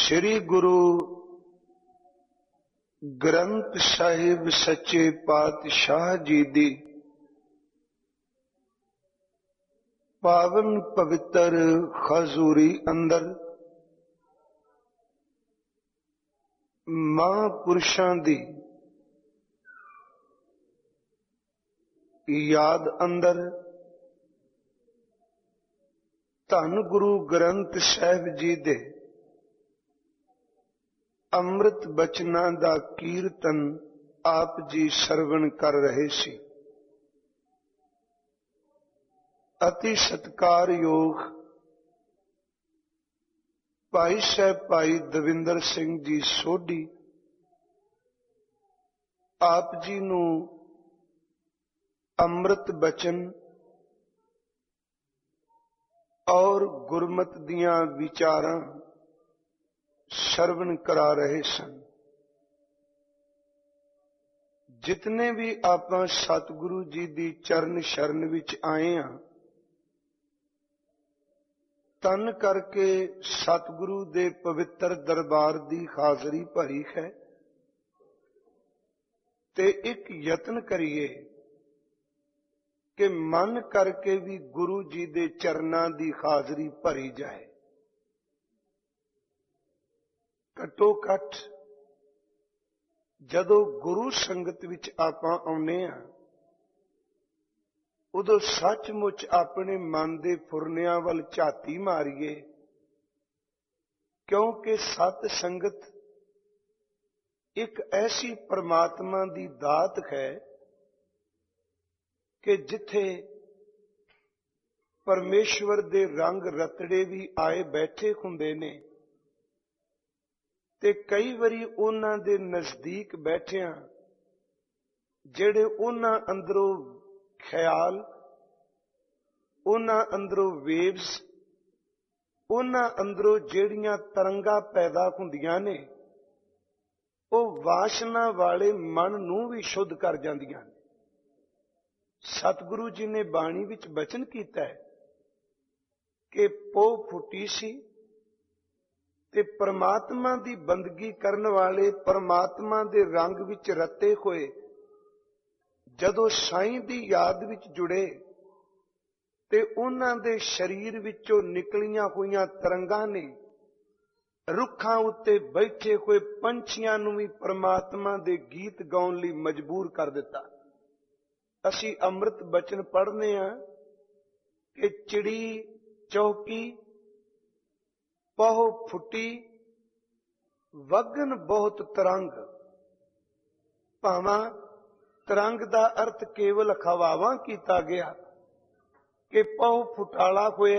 श्री गुरु ग्रंथ साहिब सच्चे पातशाह जी दी पावन पवित्र खजूरी अंदर महापुरुषां दी याद अंदर धन गुरु ग्रंथ साहिब जी दे अमृत बचना दा कीर्तन आप जी सरवण कर रहे सी। अति सत्कारयोग भाई साहब भाई दविंदर सिंह जी सोढ़ी आप जी नू अमृत बचन और गुरमत दियां विचारां सरवण करा रहे सन। जितने भी आप सतगुरु जी दी चरण शरण विच आए हैं, तन करके सतगुरु दे पवित्र दरबार दी हाजरी भरी है ते एक यत्न करिए कि मन करके भी गुरु जी दे चरनां दी हाजरी भरी जाए। घटो घट जदों गुरु संगत विच आपां आउंदे हां, उदों सचमुच अपने मन दे फुरनियां वल झाती मारीए, क्योंकि सत संगत एक ऐसी परमात्मा दी दात है कि जिथे परमेश्वर दे रंग रतड़े भी आए बैठे हुंदे ने ते कई वारी उन्हां दे नजदीक बैठिया जेड़े उन्हां अंदरों ख्याल, उन्हां अंदरों वेव्स, उन्हां अंदरों जेड़ियां तरंगा पैदा हुंदियां ने, वो वासना वाले मन नूं भी शुद्ध कर जांदियां ने। सतगुरु जी ने बाणी विच बचन कीता है कि पो फुटी सी ते परमात्मा दी बंदगी करन वाले परमात्मा दे रंग विच रते होए जदों साईं दी याद विच जुड़े ते उन्हां दे शरीर विचों निकलियां होईयां तरंगां ने रुखां उत्ते बैठे हुए पंछियां नूं भी परमात्मा दे गीत गाउण लई मजबूर कर दिता। असी अमृत बचन पढ़ने आ कि चिड़ी चौकी पहो फुटी वगन बहुत तरंग। भावां तरंग दा अर्थ केवल खवावां कीता गया कि पहो फुटाला होया,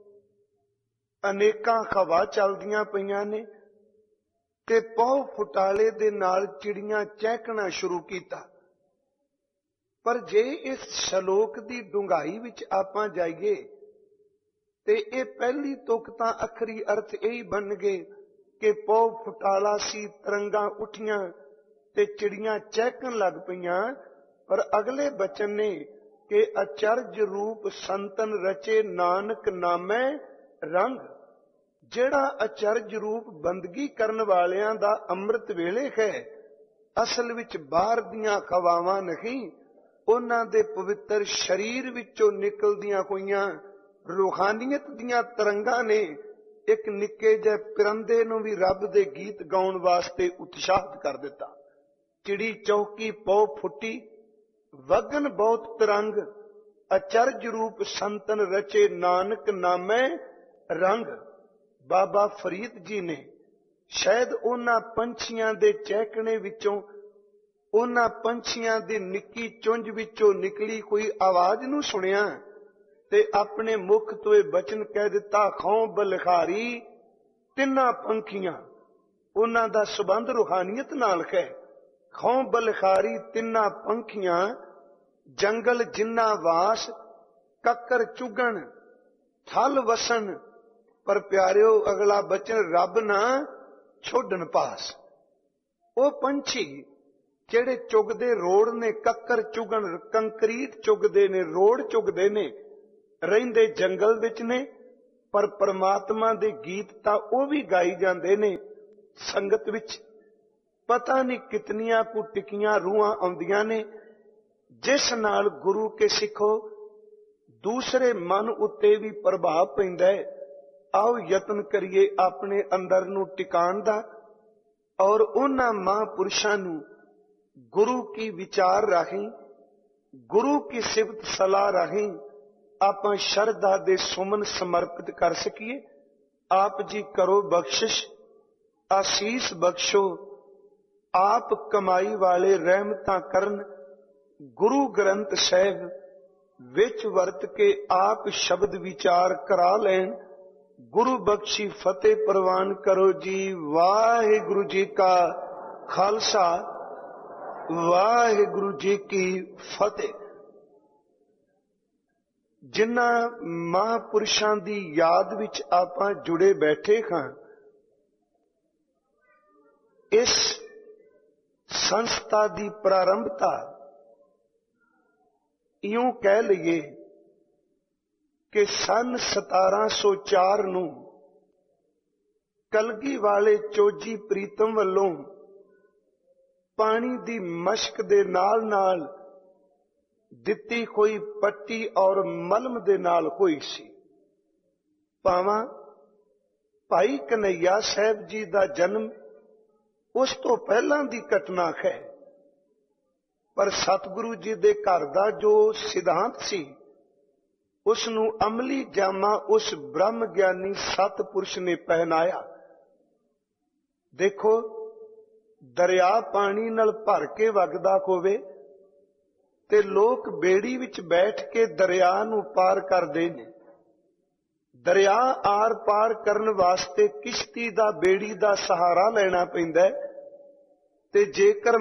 अनेकां खवा चलदियां पईयां ने ते पहो फुटाले दे नाल चिड़ियां चहकना शुरू कीता। पर जे इस शलोक दी डुंगाई विच आपां जाइए ते ये पहली तुक तां अखरी अर्थ यही बन गए कि पौ फुटाला सी, तरंगां उठियां ते चिड़ियां चहकन लग पईयां। पर अगले बचन ने कि अचरज रूप संतन रचे नानक नामै रंग। जेड़ा अचरज रूप बंदगी करन वालियां दा अमृत वेले है, असल विच बाहर दियां खवावां नहीं, उन्हां दे पवित्र शरीर विचों निकलदियां होईयां रूहानियत दियां तरंगां ने एक निक्के जे परिंदे नूं भी रब दे गीत गाउण वास्ते उत्साहित कर दिता। चिड़ी चौकी पौ फुटी वगन बहुत तरंग, अचरज रूप संतन रचे नानक नामै रंग। बाबा फरीद जी ने शायद उन्हां पंछियां दे चहकने विचों, उन्हां पंछियां दी निक्की चुंझ विचों निकली कोई आवाज नूं सुनिया ते अपने मुख तो यह बचन कह दिता, खौं बलिखारी तिन्ना पंखियां। उन्हां दा संबंध रूहानियत नाल है। खौं बलिखारी तिन्ना पंखियां, जंगल जिन्ना वास, कक्कर चुगण थल वसन। पर प्यारिओ अगला बचन रब ना छोड़न पास। ओ पंछी जेड़े चुगदे रोड़ ने, कक्कर चुगण कंकरीट चुगदे ने, रोड़ चुगदे ने, रहिंदे जंगल विच ने ਪਰ ਪਰਮਾਤਮਾ ਦੇ ਗੀਤ ਤਾਂ ਉਹ ਵੀ ਗਾਈ ਜਾਂਦੇ ਨੇ ਸੰਗਤ ਵਿੱਚ। ਪਤਾ ਨਹੀਂ ਕਿਤਨੀਆਂ ਕੁ ਟਿਕੀਆਂ ਰੂਹਾਂ ਆਉਂਦੀਆਂ ਨੇ ਜਿਸ ਨਾਲ ਗੁਰੂ ਕੇ ਸਿੱਖੋ ਦੂਸਰੇ ਮਨ ਉੱਤੇ ਵੀ ਪ੍ਰਭਾਵ ਪੈਂਦਾ ਹੈ। ਆਓ ਯਤਨ ਕਰੀਏ ਆਪਣੇ ਅੰਦਰ ਨੂੰ ਟਿਕਾਣ ਦਾ, ਔਰ ਉਹਨਾਂ ਮਹਾਂਪੁਰਸ਼ਾਂ ਨੂੰ ਗੁਰੂ ਕੀ ਵਿਚਾਰ ਰਾਹੀਂ, ਗੁਰੂ ਕੀ ਸਿਫਤ ਸਲਾਹ ਰਾਹੀਂ ਆਪਾਂ ਸ਼ਰਧਾ ਦੇ ਸੁਮਨ ਸਮਰਪਿਤ ਕਰ ਸਕੀਏ। ਆਪ ਜੀ ਕਰੋ ਬਖਸ਼ਿਸ਼, ਆਸੀਸ ਬਖਸ਼ੋ, ਆਪ ਕਮਾਈ ਵਾਲੇ ਰਹਿਮਤਾਂ ਕਰਨ। ਗੁਰੂ ਗ੍ਰੰਥ ਸਾਹਿਬ ਵਿੱਚ ਵਰਤ ਕੇ ਆਪ ਸ਼ਬਦ ਵਿਚਾਰ ਕਰਾ ਲੈਣ। ਗੁਰੂ ਬਖਸ਼ੀ ਫਤਿਹ ਪ੍ਰਵਾਨ ਕਰੋ ਜੀ। ਵਾਹਿਗੁਰੂ ਜੀ ਕਾ ਖਾਲਸਾ, ਵਾਹਿਗੁਰੂ ਜੀ ਕੀ ਫਤਿਹ। ਜਿਨ੍ਹਾਂ ਮਹਾਂਪੁਰਸ਼ਾਂ ਦੀ ਯਾਦ ਵਿੱਚ ਆਪਾਂ ਜੁੜੇ ਬੈਠੇ ਹਾਂ, ਇਸ ਸੰਸਥਾ ਦੀ ਪ੍ਰਾਰੰਭਤਾ ਇਉਂ ਕਹਿ ਲਈਏ ਕਿ ਸਨ 1704 ਨੂੰ ਕਲਗੀ ਵਾਲੇ ਚੋਜੀ ਪ੍ਰੀਤਮ ਵੱਲੋਂ ਪਾਣੀ ਦੀ ਮਸ਼ਕ ਦੇ ਨਾਲ ਨਾਲ ਦਿੱਤੀ ਹੋਈ ਪੱਟੀ ਔਰ ਮਲਮ ਦੇ ਨਾਲ ਹੋਈ ਸੀ। ਭਾਵਾਂ ਭਾਈ ਕਨ੍ਹਈਆ ਸਾਹਿਬ ਜੀ ਦਾ ਜਨਮ ਉਸ ਤੋਂ ਪਹਿਲਾਂ ਦੀ ਘਟਨਾ ਹੈ, ਪਰ ਸਤਿਗੁਰੂ ਜੀ ਦੇ ਘਰ ਦਾ ਜੋ ਸਿਧਾਂਤ ਸੀ ਉਸ ਨੂੰ ਅਮਲੀ ਜਾਮਾ ਉਸ ਬ੍ਰਹਮ ਗਿਆਨੀ ਸਤਿਪੁਰਸ਼ ਨੇ ਪਹਿਨਾਇਆ। ਦੇਖੋ, ਦਰਿਆ ਪਾਣੀ ਨਾਲ ਭਰ ਕੇ ਵਗਦਾ ਹੋਵੇ ਤੇ ਲੋਕ ਬੇੜੀ ਵਿੱਚ ਬੈਠ ਕੇ ਦਰਿਆ ਨੂੰ ਪਾਰ ਕਰਦੇ ਨੇ। ਦਰਿਆ ਆਰ ਪਾਰ ਕਰਨ ਵਾਸਤੇ ਕਿਸ਼ਤੀ ਦਾ, ਬੇੜੀ ਦਾ ਸਹਾਰਾ ਲੈਣਾ ਪੈਂਦਾ ਹੈ। ਤੇ ਜੇਕਰ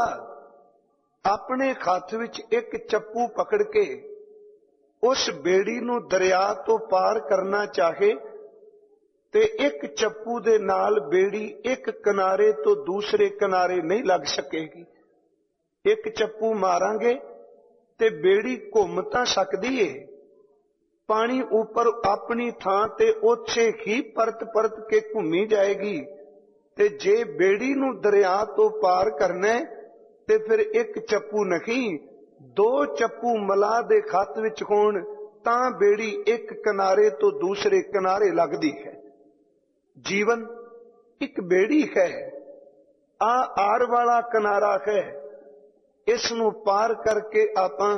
ਮਲਾਹ ਆਪਣੇ ਹੱਥ ਵਿੱਚ ਇੱਕ ਚੱਪੂ ਪਕੜ ਕੇ ਉਸ ਬੇੜੀ ਨੂੰ ਦਰਿਆ ਤੋਂ ਪਾਰ ਕਰਨਾ ਚਾਹੇ ਤੇ ਇੱਕ ਚੱਪੂ ਦੇ ਨਾਲ ਬੇੜੀ ਇੱਕ ਕਿਨਾਰੇ ਤੋਂ ਦੂਸਰੇ ਕਿਨਾਰੇ ਨਹੀਂ ਲੱਗ ਸਕੇਗੀ। ਇੱਕ ਚੱਪੂ ਮਾਰਾਂਗੇ ਤੇ ਬੇੜੀ ਘੁੰਮ ਤਾਂ ਸਕਦੀ ਏ, ਪਾਣੀ ਉੱਪਰ ਆਪਣੀ ਥਾਂ ਤੇ ਉੱਥੇ ਹੀ ਪਰਤ ਕੇ ਘੁੰਮੀ ਜਾਏਗੀ। ਤੇ ਜੇ ਬੇੜੀ ਨੂੰ ਦਰਿਆ ਤੋਂ ਪਾਰ ਕਰਨਾ ਤੇ ਫਿਰ ਇੱਕ ਚੱਪੂ ਨਹੀਂ, ਦੋ ਚੱਪੂ ਮਲਾਹ ਦੇ ਹੱਥ ਵਿੱਚ ਹੋਣ ਤਾਂ ਬੇੜੀ ਇੱਕ ਕਿਨਾਰੇ ਤੋਂ ਦੂਸਰੇ ਕਿਨਾਰੇ ਲੱਗਦੀ ਹੈ। ਜੀਵਨ ਇੱਕ ਬੇੜੀ ਹੈ, ਆਰ ਵਾਲਾ ਕਿਨਾਰਾ ਹੈ। ਇਸ ਨੂੰ ਪਾਰ ਕਰਕੇ ਆਪਾਂ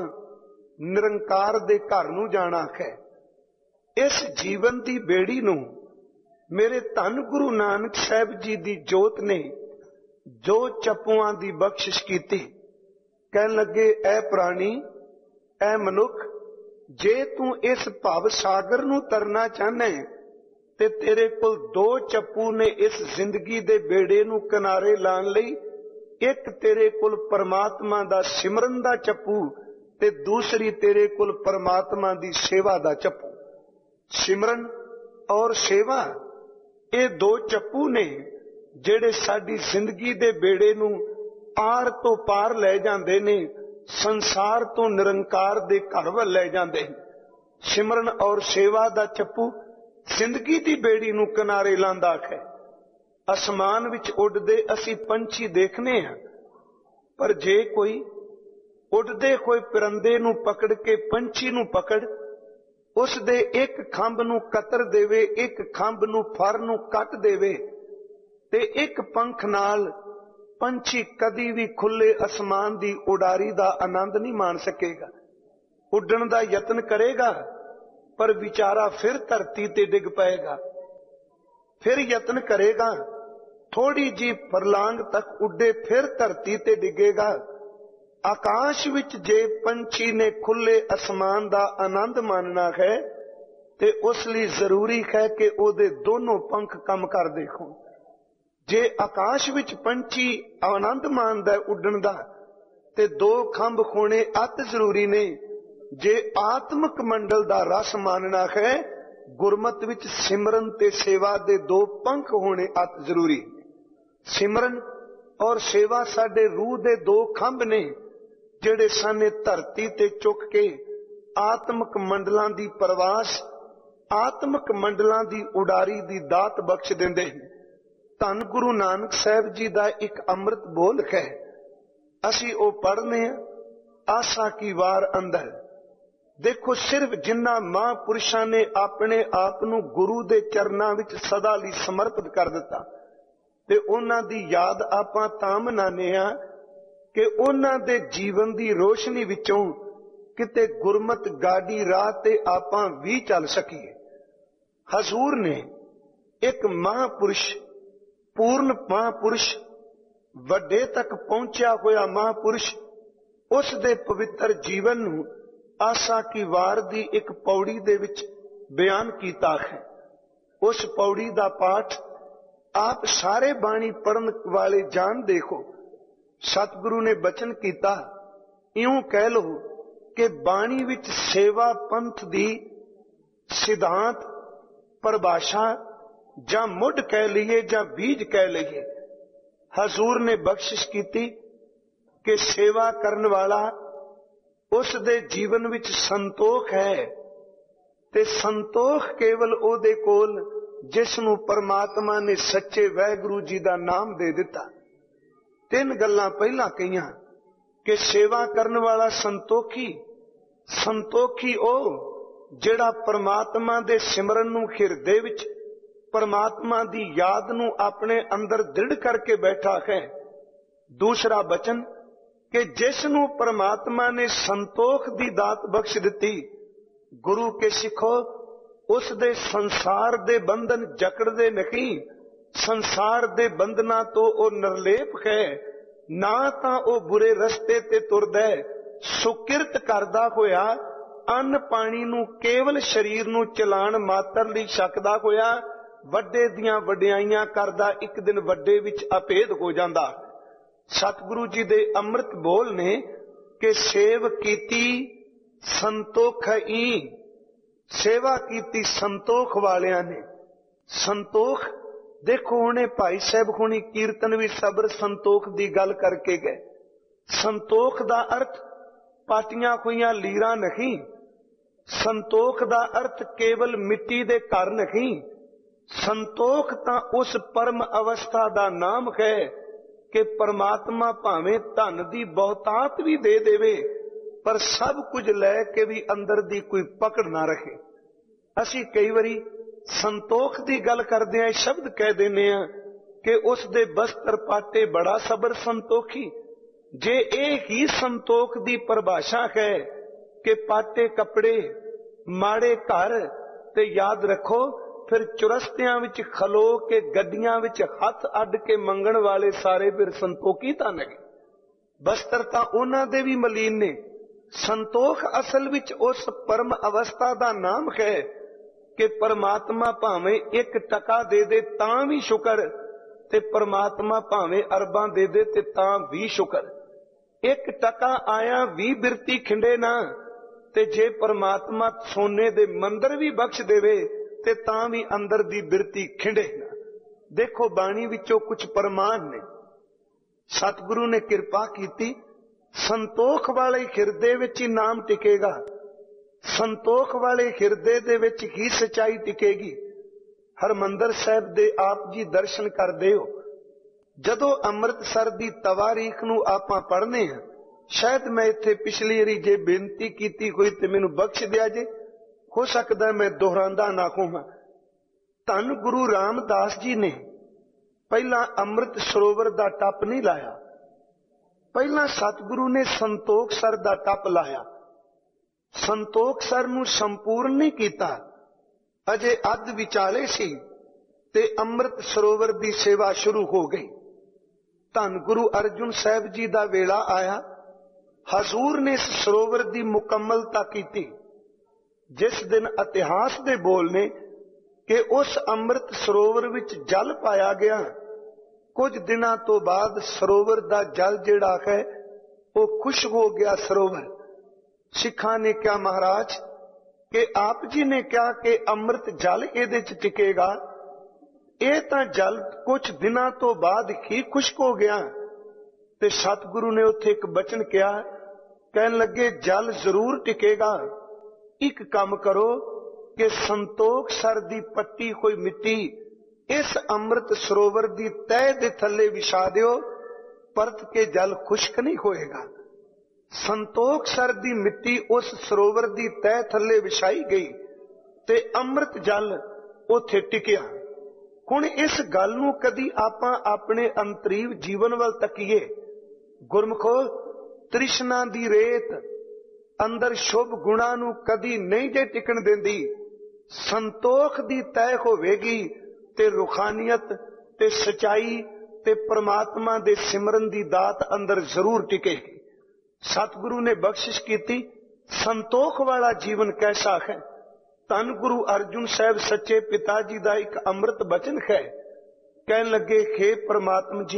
ਨਿਰੰਕਾਰ ਦੇ ਘਰ ਨੂੰ ਜਾਣਾ ਹੈ। ਇਸ ਜੀਵਨ ਦੀ ਬੇੜੀ ਨੂੰ ਮੇਰੇ ਧੰਨ ਗੁਰੂ ਨਾਨਕ ਸਾਹਿਬ ਜੀ ਦੀ ਜੋਤ ਨੇ ਜੋ ਚੱਪੂਆਂ ਦੀ ਬਖਸ਼ਿਸ਼ ਕੀਤੀ। ਕਹਿਣ ਲੱਗੇ, ਐ ਪ੍ਰਾਣੀ, ਐ ਮਨੁੱਖ, ਜੇ ਤੂੰ ਇਸ ਭਵ ਸਾਗਰ ਨੂੰ ਤਰਨਾ ਚਾਹਨਾ ਤੇ ਤੇਰੇ ਕੋਲ ਦੋ ਚੱਪੂ ਨੇ ਇਸ ਜ਼ਿੰਦਗੀ ਦੇ ਬੇੜੇ ਨੂੰ ਕਿਨਾਰੇ ਲਾਉਣ ਲਈ। ਇੱਕ ਤੇਰੇ ਕੋਲ ਪਰਮਾਤਮਾ ਦਾ ਸਿਮਰਨ ਦਾ ਚੱਪੂ ਤੇ ਦੂਸਰੀ ਤੇਰੇ ਕੋਲ ਪਰਮਾਤਮਾ ਦੀ ਸੇਵਾ ਦਾ ਚੱਪੂ। ਸਿਮਰਨ ਔਰ ਸੇਵਾ, ਇਹ ਦੋ ਚੱਪੂ ਨੇ ਜਿਹੜੇ ਸਾਡੀ ਜ਼ਿੰਦਗੀ ਦੇ ਬੇੜੇ ਨੂੰ ਆਰ ਤੋਂ ਪਾਰ ਲੈ ਜਾਂਦੇ ਨੇ, ਸੰਸਾਰ ਤੋਂ ਨਿਰੰਕਾਰ ਦੇ ਘਰ ਵੱਲ ਲੈ ਜਾਂਦੇ ਨੇ। ਸਿਮਰਨ ਔਰ ਸੇਵਾ ਦਾ ਚੱਪੂ ਜ਼ਿੰਦਗੀ ਦੀ ਬੇੜੀ ਨੂੰ ਕਿਨਾਰੇ ਲਾਂਦਾ ਹੈ। ਅਸਮਾਨ ਵਿੱਚ ਉੱਡਦੇ ਅਸੀਂ ਪੰਛੀ ਦੇਖਨੇ ਹਾਂ, ਪਰ ਜੇ ਕੋਈ ਉੱਡਦੇ ਹੋਏ ਪਰਿੰਦੇ ਨੂੰ ਪਕੜ ਕੇ ਪੰਛੀ ਨੂੰ ਪਕੜ ਉਸ ਦੇ ਇੱਕ ਖੰਭ ਨੂੰ ਕਤਰ ਦੇਵੇ, ਇੱਕ ਖੰਭ ਨੂੰ ਫਰ ਨੂੰ ਕੱਟ ਦੇਵੇ ਤੇ ਇੱਕ ਪੰਖ ਨਾਲ ਪੰਛੀ ਕਦੀ ਵੀ ਖੁੱਲੇ ਅਸਮਾਨ ਦੀ ਉਡਾਰੀ ਦਾ ਆਨੰਦ ਨਹੀਂ ਮਾਣ ਸਕੇਗਾ। ਉੱਡਣ ਦਾ ਯਤਨ ਕਰੇਗਾ ਪਰ ਵਿਚਾਰਾ ਫਿਰ ਧਰਤੀ ਤੇ ਡਿੱਗ ਪਏਗਾ। ਫਿਰ ਯਤਨ ਕਰੇਗਾ, ਥੋੜੀ ਜੀ ਫਰਲਾਂਗ ਤੱਕ ਉੱਡੇ, ਫਿਰ ਧਰਤੀ ਤੇ ਡਿੱਗੇਗਾ। ਆਕਾਸ਼ ਵਿੱਚ ਜੇ ਪੰਛੀ ਨੇ ਖੁੱਲੇ ਅਸਮਾਨ ਦਾ ਆਨੰਦ ਮਾਣਨਾ ਹੈ ਤੇ ਉਸ ਲਈ ਜ਼ਰੂਰੀ ਹੈ ਕਿ ਉਹਦੇ ਦੋਨੋਂ ਪੰਖ ਕੰਮ ਕਰਦੇ ਹੋਣ। ਜੇ ਆਕਾਸ਼ ਵਿੱਚ ਪੰਛੀ ਆਨੰਦ ਮਾਣਦਾ ਉੱਡਣ ਦਾ ਤੇ ਦੋ ਖੰਭ ਹੋਣੇ ਅਤ ਜ਼ਰੂਰੀ ਨੇ। ਜੇ ਆਤਮਿਕ ਮੰਡਲ ਦਾ ਰਸ ਮਾਣਨਾ ਹੈ, ਗੁਰਮਤ ਵਿੱਚ ਸਿਮਰਨ ਤੇ ਸੇਵਾ ਦੇ ਦੋ ਪੰਖ ਹੋਣੇ ਅਤ ਜ਼ਰੂਰੀ। ਸਿਮਰਨ ਔਰ ਸੇਵਾ ਸਾਡੇ ਰੂਹ ਦੇ ਦੋ ਖੰਭ ਨੇ ਜਿਹੜੇ ਸਾਨੇ ਧਰਤੀ ਤੇ ਚੁੱਕ ਕੇ ਆਤਮਿਕ ਮੰਡਲਾਂ ਦੀ ਪ੍ਰਵਾਸ ਆਤਮਿਕ ਮੰਡਲਾਂ ਦੀ ਉਡਾਰੀ ਦੀ ਦਾਤ ਬਖਸ਼ ਦਿੰਦੇ ਹਨ। ਧੰਨ ਗੁਰੂ ਨਾਨਕ ਸਾਹਿਬ ਜੀ ਦਾ ਇੱਕ ਅੰਮ੍ਰਿਤ ਬੋਲ ਹੈ, ਅਸੀਂ ਉਹ ਪੜ੍ਹਨੇ ਆ। ਆਸਾ ਕੀ ਵਾਰ ਅੰਦਰ ਦੇਖੋ, ਸਿਰਫ ਜਿਨ੍ਹਾਂ ਮਹਾਂਪੁਰਸ਼ਾਂ ਨੇ ਆਪਣੇ ਆਪ ਨੂੰ ਗੁਰੂ ਦੇ ਚਰਨਾਂ ਵਿੱਚ ਸਦਾ ਲਈ ਸਮਰਪਿਤ ਕਰ ਦਿੱਤਾ, ਤੇ ਉਹਨਾਂ ਦੀ ਯਾਦ ਆਪਾਂ ਤਾਂ ਮਨਾਉਂਦੇ ਆ ਕਿ ਉਹਨਾਂ ਦੇ ਜੀਵਨ ਦੀ ਰੋਸ਼ਨੀ ਵਿੱਚੋਂ ਕਿਤੇ ਗੁਰਮਤ ਗਾਡੀ ਰਾਹ ਤੇ ਆਪਾਂ ਵੀ ਚੱਲ ਸਕੀਏ। ਹਜ਼ੂਰ ਨੇ ਇੱਕ ਮਹਾਂਪੁਰਸ਼, ਪੂਰਨ ਮਹਾਂਪੁਰਸ਼, ਵੱਡੇ ਤੱਕ ਪਹੁੰਚਿਆ ਹੋਇਆ ਮਹਾਂਪੁਰਸ਼, ਉਸ ਦੇ ਪਵਿੱਤਰ ਜੀਵਨ ਨੂੰ ਆਸਾ ਕੀ ਵਾਰ ਦੀ ਇੱਕ ਪੌੜੀ ਦੇ ਵਿੱਚ ਬਿਆਨ ਕੀਤਾ ਹੈ। ਉਸ ਪੌੜੀ ਦਾ ਪਾਠ ਆਪ ਸਾਰੇ ਬਾਣੀ ਪੜਨ ਵਾਲੇ ਜਾਣਦੇ ਹੋ। ਸਤਿਗੁਰੂ ਨੇ ਬਚਨ ਕੀਤਾ, ਇਉਂ ਕਹਿ ਲਓ ਕਿ ਬਾਣੀ ਵਿੱਚ ਸੇਵਾ ਪੰਥ ਦੀ ਸਿਧਾਂਤ, ਪਰਿਭਾਸ਼ਾ ਜਾਂ ਮੁੱਢ ਕਹਿ ਲਈਏ ਜਾਂ ਬੀਜ ਕਹਿ ਲਈਏ, ਹਜ਼ੂਰ ਨੇ ਬਖਸ਼ਿਸ਼ ਕੀਤੀ ਕਿ ਸੇਵਾ ਕਰਨ ਵਾਲਾ, ਉਸ ਦੇ ਜੀਵਨ ਵਿੱਚ ਸੰਤੋਖ ਹੈ, ਤੇ ਸੰਤੋਖ ਕੇਵਲ ਉਹਦੇ ਕੋਲ ਜਿਸ ਨੂੰ ਪਰਮਾਤਮਾ ਨੇ ਸੱਚੇ ਵਾਹਿਗੁਰੂ ਜੀ ਦਾ ਨਾਮ ਦੇ ਦਿੱਤਾ। ਤਿੰਨ ਗੱਲਾਂ ਪਹਿਲਾਂ ਕਹੀਆਂ ਕਿ ਸੇਵਾ ਕਰਨ ਵਾਲਾ ਸੰਤੋਖੀ, ਸੰਤੋਖੀ ਉਹ ਜਿਹੜਾ ਪਰਮਾਤਮਾ ਦੇ ਸਿਮਰਨ ਨੂੰ ਹਿਰਦੇ ਵਿੱਚ, ਪਰਮਾਤਮਾ ਦੀ ਯਾਦ ਨੂੰ ਆਪਣੇ ਅੰਦਰ ਦ੍ਰਿੜ ਕਰਕੇ ਬੈਠਾ ਹੈ। ਦੂਸਰਾ ਬਚਨ ਕਿ ਜਿਸ ਨੂੰ ਪਰਮਾਤਮਾ ਨੇ ਸੰਤੋਖ ਦੀ ਦਾਤ ਬਖਸ਼ ਦਿੱਤੀ, ਗੁਰੂ ਕੇ ਸਿੱਖੋ, ਉਸ ਦੇ ਸੰਸਾਰ ਦੇ ਬੰਧਨ ਜਕੜਦੇ ਨਹੀਂ, ਸੰਸਾਰ ਦੇ ਬੰਧਨਾਂ ਤੋਂ ਉਹ ਨਿਰਲੇਪ ਹੈ। ਨਾ ਤਾਂ ਉਹ ਬੁਰੇ ਰਸਤੇ ਤੇ ਤੁਰਦਾ, ਸੁਕਿਰਤ ਕਰਦਾ ਹੋਇਆ ਅੰਨ ਪਾਣੀ ਨੂੰ ਕੇਵਲ ਸਰੀਰ ਨੂੰ ਚਲਾਣ ਮਾਤਰ ਲਈ ਛਕਦਾ ਹੋਇਆ ਵੱਡੇ ਦੀਆਂ ਵਡਿਆਈਆਂ ਕਰਦਾ ਇੱਕ ਦਿਨ ਵੱਡੇ ਵਿੱਚ ਅਭੇਦ ਹੋ ਜਾਂਦਾ। ਸਤਿਗੁਰੂ ਜੀ ਦੇ ਅੰਮ੍ਰਿਤ ਬੋਲ ਨੇ ਕਿ ਸੇਵ ਕੀਤੀ ਸੰਤੋਖਈ, ਸੇਵਾ ਕੀਤੀ ਸੰਤੋਖ ਵਾਲਿਆਂ ਨੇ। ਸੰਤੋਖ ਦੇਖੋ, ਹੁਣੇ ਭਾਈ ਸਾਹਿਬ ਹੁਣੀ ਕੀਰਤਨ ਵੀ ਸਬਰ ਸੰਤੋਖ ਦੀ ਗੱਲ ਕਰਕੇ ਗਏ। ਸੰਤੋਖ ਦਾ ਅਰਥ ਪਾਟੀਆਂ ਹੋਈਆਂ ਲੀਰਾਂ ਨਹੀਂ, ਸੰਤੋਖ ਦਾ ਅਰਥ ਕੇਵਲ ਮਿੱਟੀ ਦੇ ਘਰ ਨਹੀਂ। ਸੰਤੋਖ ਤਾਂ ਉਸ ਪਰਮ ਅਵਸਥਾ ਦਾ ਨਾਮ ਹੈ ਕਿ ਪਰਮਾਤਮਾ ਭਾਵੇਂ ਧਨ ਦੀ ਬਹੁਤਾਤ ਵੀ ਦੇ ਦੇਵੇ, ਪਰ ਸਭ ਕੁਝ ਲੈ ਕੇ ਵੀ ਅੰਦਰ ਦੀ ਕੋਈ ਪਕੜ ਨਾ ਰਹੇ। ਅਸੀਂ ਕਈ ਵਾਰੀ ਸੰਤੋਖ ਦੀ ਗੱਲ ਕਰਦੇ ਆਂ, ਸ਼ਬਦ ਕਹਿ ਦਿੰਦੇ ਆ ਕਿ ਉਸ ਦੇ ਬਸਤਰ ਪਾਟੇ ਬੜਾ ਸਬਰ ਸੰਤੋਖੀ। ਜੇ ਇਹ ਹੀ ਸੰਤੋਖ ਦੀ ਪਰਿਭਾਸ਼ਾ ਹੈ ਕਿ ਪਾਟੇ ਕੱਪੜੇ, ਮਾੜੇ ਘਰ, ਤੇ ਯਾਦ ਰੱਖੋ ਫਿਰ ਚੁਰਸਤਿਆਂ ਵਿੱਚ ਖਲੋ ਕੇ ਗੱਡੀਆਂ ਵਿੱਚ ਹੱਥ ਅੱਡ ਕੇ ਮੰਗਣ ਵਾਲੇ ਸਾਰੇ ਫਿਰ ਸੰਤੋਖੀ ਤਾਂ ਨਹੀਂ। ਬਸਤਰ ਤਾਂ ਉਹਨਾਂ ਦੇ ਵੀ ਮਲੀਨ ਨੇ। ਸੰਤੋਖ ਅਸਲ ਵਿੱਚ ਉਸ ਪਰਮ ਅਵਸਥਾ ਦਾ ਨਾਮ ਹੈ ਕਿ ਪਰਮਾਤਮਾ ਭਾਵੇਂ 1 ਟਕਾ ਦੇ ਦੇ ਤਾਂ ਵੀ ਸ਼ੁਕਰ, ਤੇ ਪਰਮਾਤਮਾ ਭਾਵੇਂ ਅਰਬਾਂ ਦੇ ਦੇ ਤੇ ਤਾਂ ਵੀ ਸ਼ੁਕਰ। 1 ਟਕਾ ਆਇਆ ਵੀ ਬਿਰਤੀ ਖਿੰਡੇ ਨਾ, ਤੇ ਜੇ ਪਰਮਾਤਮਾ ਸੋਨੇ ਦੇ ਮੰਦਰ ਵੀ ਬਖਸ਼ ਦੇਵੇ ਤੇ ਤਾਂ ਵੀ ਅੰਦਰ ਦੀ ਬਿਰਤੀ ਖਿੰਡੇ ਨਾ। ਦੇਖੋ ਬਾਣੀ ਵਿੱਚੋਂ ਕੁਝ ਪ੍ਰਮਾਣ ਨੇ। ਸਤਿਗੁਰੂ ਨੇ ਕਿਰਪਾ ਕੀਤੀ, ਸੰਤੋਖ ਵਾਲੇ ਹਿਰਦੇ ਵਿੱਚ ਹੀ ਨਾਮ ਟਿਕੇਗਾ, ਸੰਤੋਖ ਵਾਲੇ ਹਿਰਦੇ ਦੇ ਵਿੱਚ ਹੀ ਸਚਾਈ ਟਿਕੇਗੀ। ਹਰਮੰਦਰ ਸਾਹਿਬ ਦੇ ਆਪ ਜੀ ਦਰਸ਼ਨ ਕਰਦੇ ਹੋ, ਜਦੋਂ ਅੰਮ੍ਰਿਤਸਰ ਦੀ ਤਵਾਰੀਖ ਨੂੰ ਆਪਾਂ ਪੜ੍ਹਨੇ ਆ, ਸ਼ਾਇਦ ਮੈਂ ਇੱਥੇ ਪਿਛਲੀ ਵਾਰੀ ਜੇ ਬੇਨਤੀ ਕੀਤੀ ਹੋਈ ਤੇ ਮੈਨੂੰ ਬਖਸ਼ ਦਿਆ ਜੇ, ਹੋ ਸਕਦਾ ਮੈਂ ਦੁਹਰਾਉਂਦਾ ਨਾ ਹੋਵਾਂ। ਧੰਨ ਗੁਰੂ ਰਾਮਦਾਸ ਜੀ ਨੇ ਪਹਿਲਾਂ ਅੰਮ੍ਰਿਤ ਸਰੋਵਰ ਦਾ ਟੱਪ ਨਹੀਂ ਲਾਇਆ, ਪਹਿਲਾਂ ਸਤਿਗੁਰੂ ਨੇ ਸੰਤੋਖਸਰ ਦਾ ਟੱਪ ਲਾਇਆ। ਸੰਤੋਖਸਰ ਨੂੰ ਸੰਪੂਰਨ ਨਹੀਂ ਕੀਤਾ, ਅਜੇ ਅੱਧ ਵਿਚਾਲੇ ਸੀ ਤੇ ਅੰਮ੍ਰਿਤ ਸਰੋਵਰ ਦੀ ਸੇਵਾ ਸ਼ੁਰੂ ਹੋ ਗਈ। ਧੰਨ ਗੁਰੂ ਅਰਜੁਨ ਸਾਹਿਬ ਜੀ ਦਾ ਵੇਲਾ ਆਇਆ, ਹਜ਼ੂਰ ਨੇ ਇਸ ਸਰੋਵਰ ਦੀ ਮੁਕੰਮਲਤਾ ਕੀਤੀ। ਜਿਸ ਦਿਨ ਇਤਿਹਾਸ ਦੇ ਬੋਲ ਨੇ ਕਿ ਉਸ ਅੰਮ੍ਰਿਤ ਸਰੋਵਰ ਵਿੱਚ ਜਲ ਪਾਇਆ ਗਿਆ, ਕੁਝ ਦਿਨਾਂ ਤੋਂ ਬਾਅਦ ਸਰੋਵਰ ਦਾ ਜਲ ਜਿਹੜਾ ਹੈ ਉਹ ਖੁਸ਼ਕ ਹੋ ਗਿਆ ਸਰੋਵਰ। ਸਿੱਖਾਂ ਨੇ ਕਿਹਾ ਮਹਾਰਾਜ ਕਿ ਆਪ ਜੀ ਨੇ ਕਿਹਾ ਕਿ ਅੰਮ੍ਰਿਤ ਜਲ ਇਹਦੇ ਚ ਟਿਕੇਗਾ, ਇਹ ਤਾਂ ਜਲ ਕੁਝ ਦਿਨਾਂ ਤੋਂ ਬਾਅਦ ਹੀ ਖੁਸ਼ਕ ਹੋ ਗਿਆ। ਤੇ ਸਤਿਗੁਰੂ ਨੇ ਉੱਥੇ ਇੱਕ ਬਚਨ ਕਿਹਾ, ਕਹਿਣ ਲੱਗੇ ਜਲ ਜ਼ਰੂਰ ਟਿਕੇਗਾ, ਇੱਕ ਕੰਮ ਕਰੋ, कि संतोख सर दी पट्टी कोई मिट्टी इस अमृत सरोवर दी तह दे थल्ले विछा दिओ, परत के जल खुश्क नहीं होएगा। संतोख सर दी मिट्टी उस सरोवर दी तह थल्ले विछाई गई ते अमृत जल उथे टिकिया। हुण इस गल नूं कदी आपां अपने अंतरीव जीवन वल तकीए। गुरमुखो, तृष्णा दी रेत अंदर शुभ गुणां नूं कदी नहीं जे टिकण देंदी। संतोख दी तय होवेगी ते रुखानियत ते सच्चाई ते परमात्मा दे सिमरन दी दात अंदर जरूर टिकेगी। सतगुरु ने बख्शिश कीती, संतोख वाला जीवन कैसा है। धन गुरु अर्जुन साहब सच्चे पिता जी का एक अमृत बचन है। कहन लगे, हे परमात्मा जी,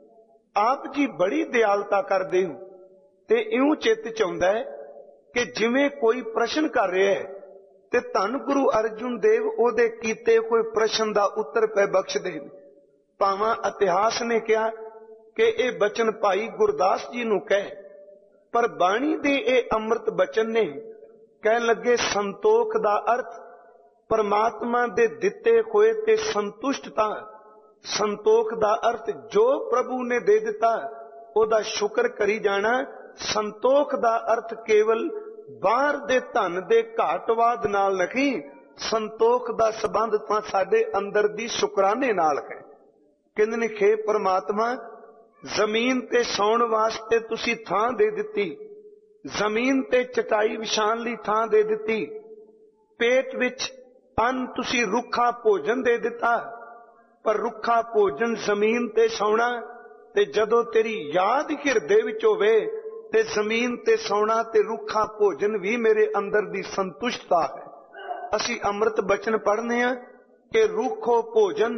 आप जी बड़ी दयालता करदे हो ते इउं चित्त च आउंदा है कि जिवें कोई प्रश्न कर रहा है ते धन गुरु अर्जुन देव ओदे कीते कोई प्रश्न दा उत्तर पे बख्श दे। भावां इतिहास ने कहा कि यह बचन भाई गुरदास जी नूं कहे, पर बाणी दे ये अमृत बचन ने कहन लगे, संतोख दा अर्थ परमात्मा दे दिते होए ते संतुष्टता। संतोख दा अर्थ जो प्रभु ने दे दिता ओदा शुक्र करी जाना। संतोख दा अर्थ केवल बाहर दे धन दे घाटवाद नाल नहीं, संतोख दा संबंध तां साडे अंदर दी शुकराने नाल है। कहंदे ने, हे परमात्मा, जमीन ते सौण वास्ते तुसी थां दे दिती, जमीन ते चटाई विछाण लई थां दे दिती, पेट विच अन्न तुसी रुखा भोजन दे दिता। पर रुखा भोजन जमीन ते सौना ते जदों तेरी याद हिरदे विच होवे ते जमीन ते सौना ते रुखा भोजन भी मेरे अंदर दी संतुष्टता है। असी अमृत बचन पढ़ने हैं कि रुखो भोजन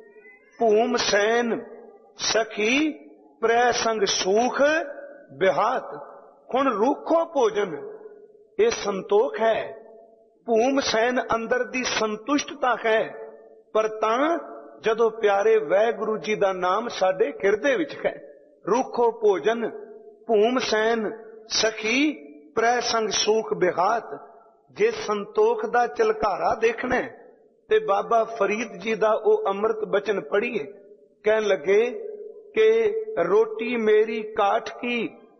भूम सैन सखी प्रै संग सूख बिहात। हुण रुखो भोजन ये संतोख है, भूम सैन अंदर दी संतुष्टता है। पर तां जदों प्यारे वाहिगुरु जी दा नाम साडे हिरदे विच है। रुखो भोजन भूम सैन सखी प्रै संग सूख बिहात। जे संतोख दा झलकारा देखना है ते बाबा फरीद जी दा ओ अमृत बचन पढ़िए। कहन लगे कि रोटी मेरी काठ की,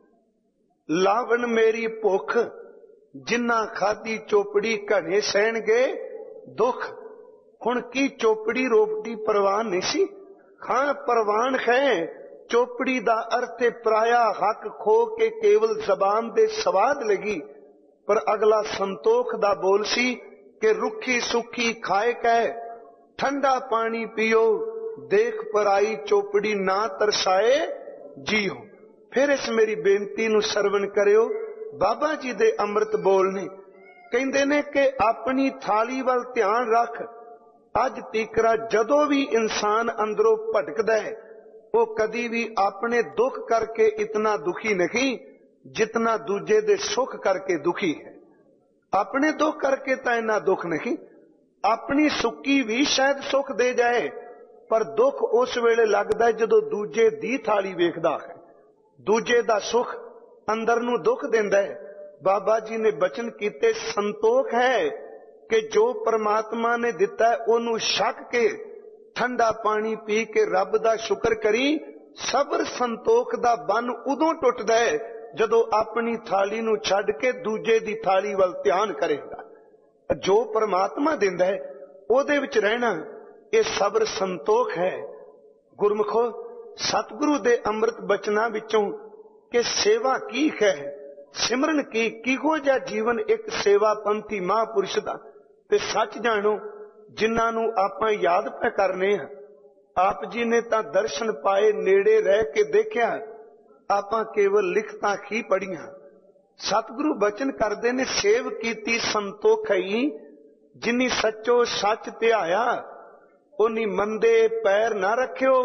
लावण मेरी भुख, जिन्ना खादी चोपड़ी घने सहणगे दुख। हुण की चोपड़ी रोटी परवान नहीं सी, खां परवान है। चोपड़ी दा अर्थ पराया हक खो के केवल जबान दे स्वाद लगी। पर अगला संतोख दा बोल सी कि रुखी सुखी खाए कै, ठंडा पानी पियो, देख पर आई चोपड़ी ना तरसाए जियो। फिर इस मेरी बेनती नूं सरवण करियो। बाबा जी दे अमृत बोल ने कहंदे ने कि अपनी थाली वल ध्यान रख। अज तीकरा जदों भी इंसान अंदरों भटकदा है वो कदी भी अपने दुख करके इतना दुखी नहीं जितना दूजे दे सुख करके दुखी है। अपने दुख करके तो इतना दुख नहीं, अपनी सुक्की भी शायद सुख दे जाए, पर दुख उस वेले लगदा है जदों दूजे दी थाली वेखदा है, दूजे दा सुख अंदर नूं दुख देंदा है। बाबा जी ने बचन कीते, संतोख है कि जो परमात्मा ने दिता है ओनू छक के ठंडा पानी पी के रब दा शुक्र करी। सबर संतोख दा बन उदों टुटदा है जदों अपनी थाली नूं छड्ड के दूजे दी थाली वल ध्यान करेगा। जो परमात्मा दिंदा है ओदे विच रहना, ये सबर संतोख है। गुरमुखो, सतगुरु दे अमृत बचना विचों कि सेवा की है, सिमरन की किहो जिहा जीवन एक सेवा पंथी महापुरुष दा। ते सच जानो, जिन्हां नूं आपां याद पे करने हैं, आप जी ने तां दर्शन पाए, नेड़े रह के देखिया, आपां केवल लिखतां ही पढ़ियां। सतगुरु बचन करदे ने, सेव कीती संतोखई, जिन्नी सच्चो सच ध्याया, उन्नी मंदे पैर ना रखियो।